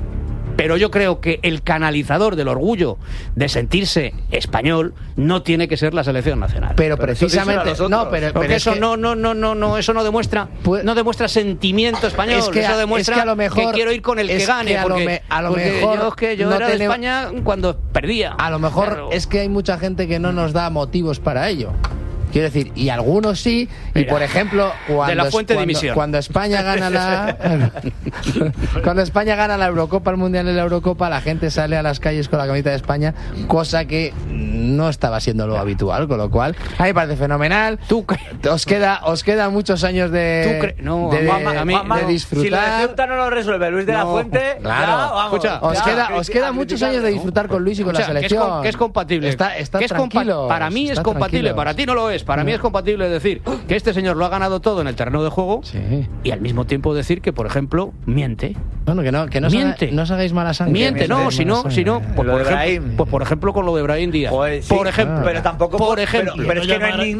Speaker 1: Pero yo creo que el canalizador del orgullo de sentirse español no tiene que ser la selección nacional.
Speaker 10: Pero,
Speaker 7: Pero eso díselo a
Speaker 10: precisamente
Speaker 7: nosotros.
Speaker 10: no, pero,
Speaker 1: Porque
Speaker 10: pero es
Speaker 1: eso
Speaker 10: que-
Speaker 1: no, no, no, no, no, eso no demuestra,
Speaker 10: Pues-
Speaker 1: no demuestra sentimiento español.
Speaker 10: Es que a-
Speaker 1: eso demuestra
Speaker 10: es que a lo mejor-
Speaker 1: quiero ir con el que
Speaker 10: es
Speaker 1: gane.
Speaker 10: que a lo
Speaker 1: porque,
Speaker 10: me- a lo
Speaker 1: porque
Speaker 10: mejor
Speaker 1: yo, es que yo
Speaker 10: no
Speaker 1: era de
Speaker 10: tenemos-
Speaker 1: España cuando perdía.
Speaker 10: a lo mejor
Speaker 1: Claro.
Speaker 10: es que hay mucha gente que no nos da motivos para ello. Quiero decir, y algunos sí, y
Speaker 1: Mira,
Speaker 10: por ejemplo, cuando,
Speaker 1: de la fuente de
Speaker 10: cuando,
Speaker 1: emisión.
Speaker 10: cuando España gana la cuando España gana la Eurocopa, el Mundial de la Eurocopa, la gente sale a las calles con la camiseta de España, cosa que no estaba siendo lo habitual, con lo cual a mí me parece fenomenal.
Speaker 1: Tú
Speaker 10: os queda os quedan muchos años de,
Speaker 1: no,
Speaker 10: de,
Speaker 1: Juanma,
Speaker 10: de,
Speaker 1: a mí,
Speaker 10: de
Speaker 1: no.
Speaker 10: disfrutar.
Speaker 7: Si la Ceuta no lo resuelve Luis de la
Speaker 10: No,
Speaker 7: Fuente,
Speaker 10: claro.
Speaker 7: ya, vamos,
Speaker 10: Escucha, os
Speaker 7: ya,
Speaker 10: queda,
Speaker 7: a
Speaker 10: os quedan
Speaker 7: criticar,
Speaker 10: muchos años de disfrutar con Luis y con
Speaker 1: Escucha,
Speaker 10: la
Speaker 1: que es,
Speaker 10: selección.
Speaker 1: com- que es compatible.
Speaker 10: Está, está
Speaker 1: que es compa-
Speaker 10: tranquilo.
Speaker 1: para mí es compatible, para ti no lo es. Para mí es compatible decir que este señor lo ha ganado todo en el terreno de juego y al mismo tiempo decir que, por ejemplo, miente.
Speaker 10: Bueno, que no, que no,
Speaker 1: miente.
Speaker 10: Os, haga- no os hagáis mala sangre.
Speaker 1: Miente, no, si no, si no, pues,
Speaker 7: Lo
Speaker 1: por
Speaker 7: de
Speaker 1: ejemplo,
Speaker 7: Brahim.
Speaker 1: pues por ejemplo con lo de Brahim Díaz.
Speaker 7: Pues sí,
Speaker 1: por ejemplo,
Speaker 7: pero tampoco
Speaker 1: por
Speaker 7: por-
Speaker 1: ejemplo,
Speaker 7: pero- pero es que no hay ni-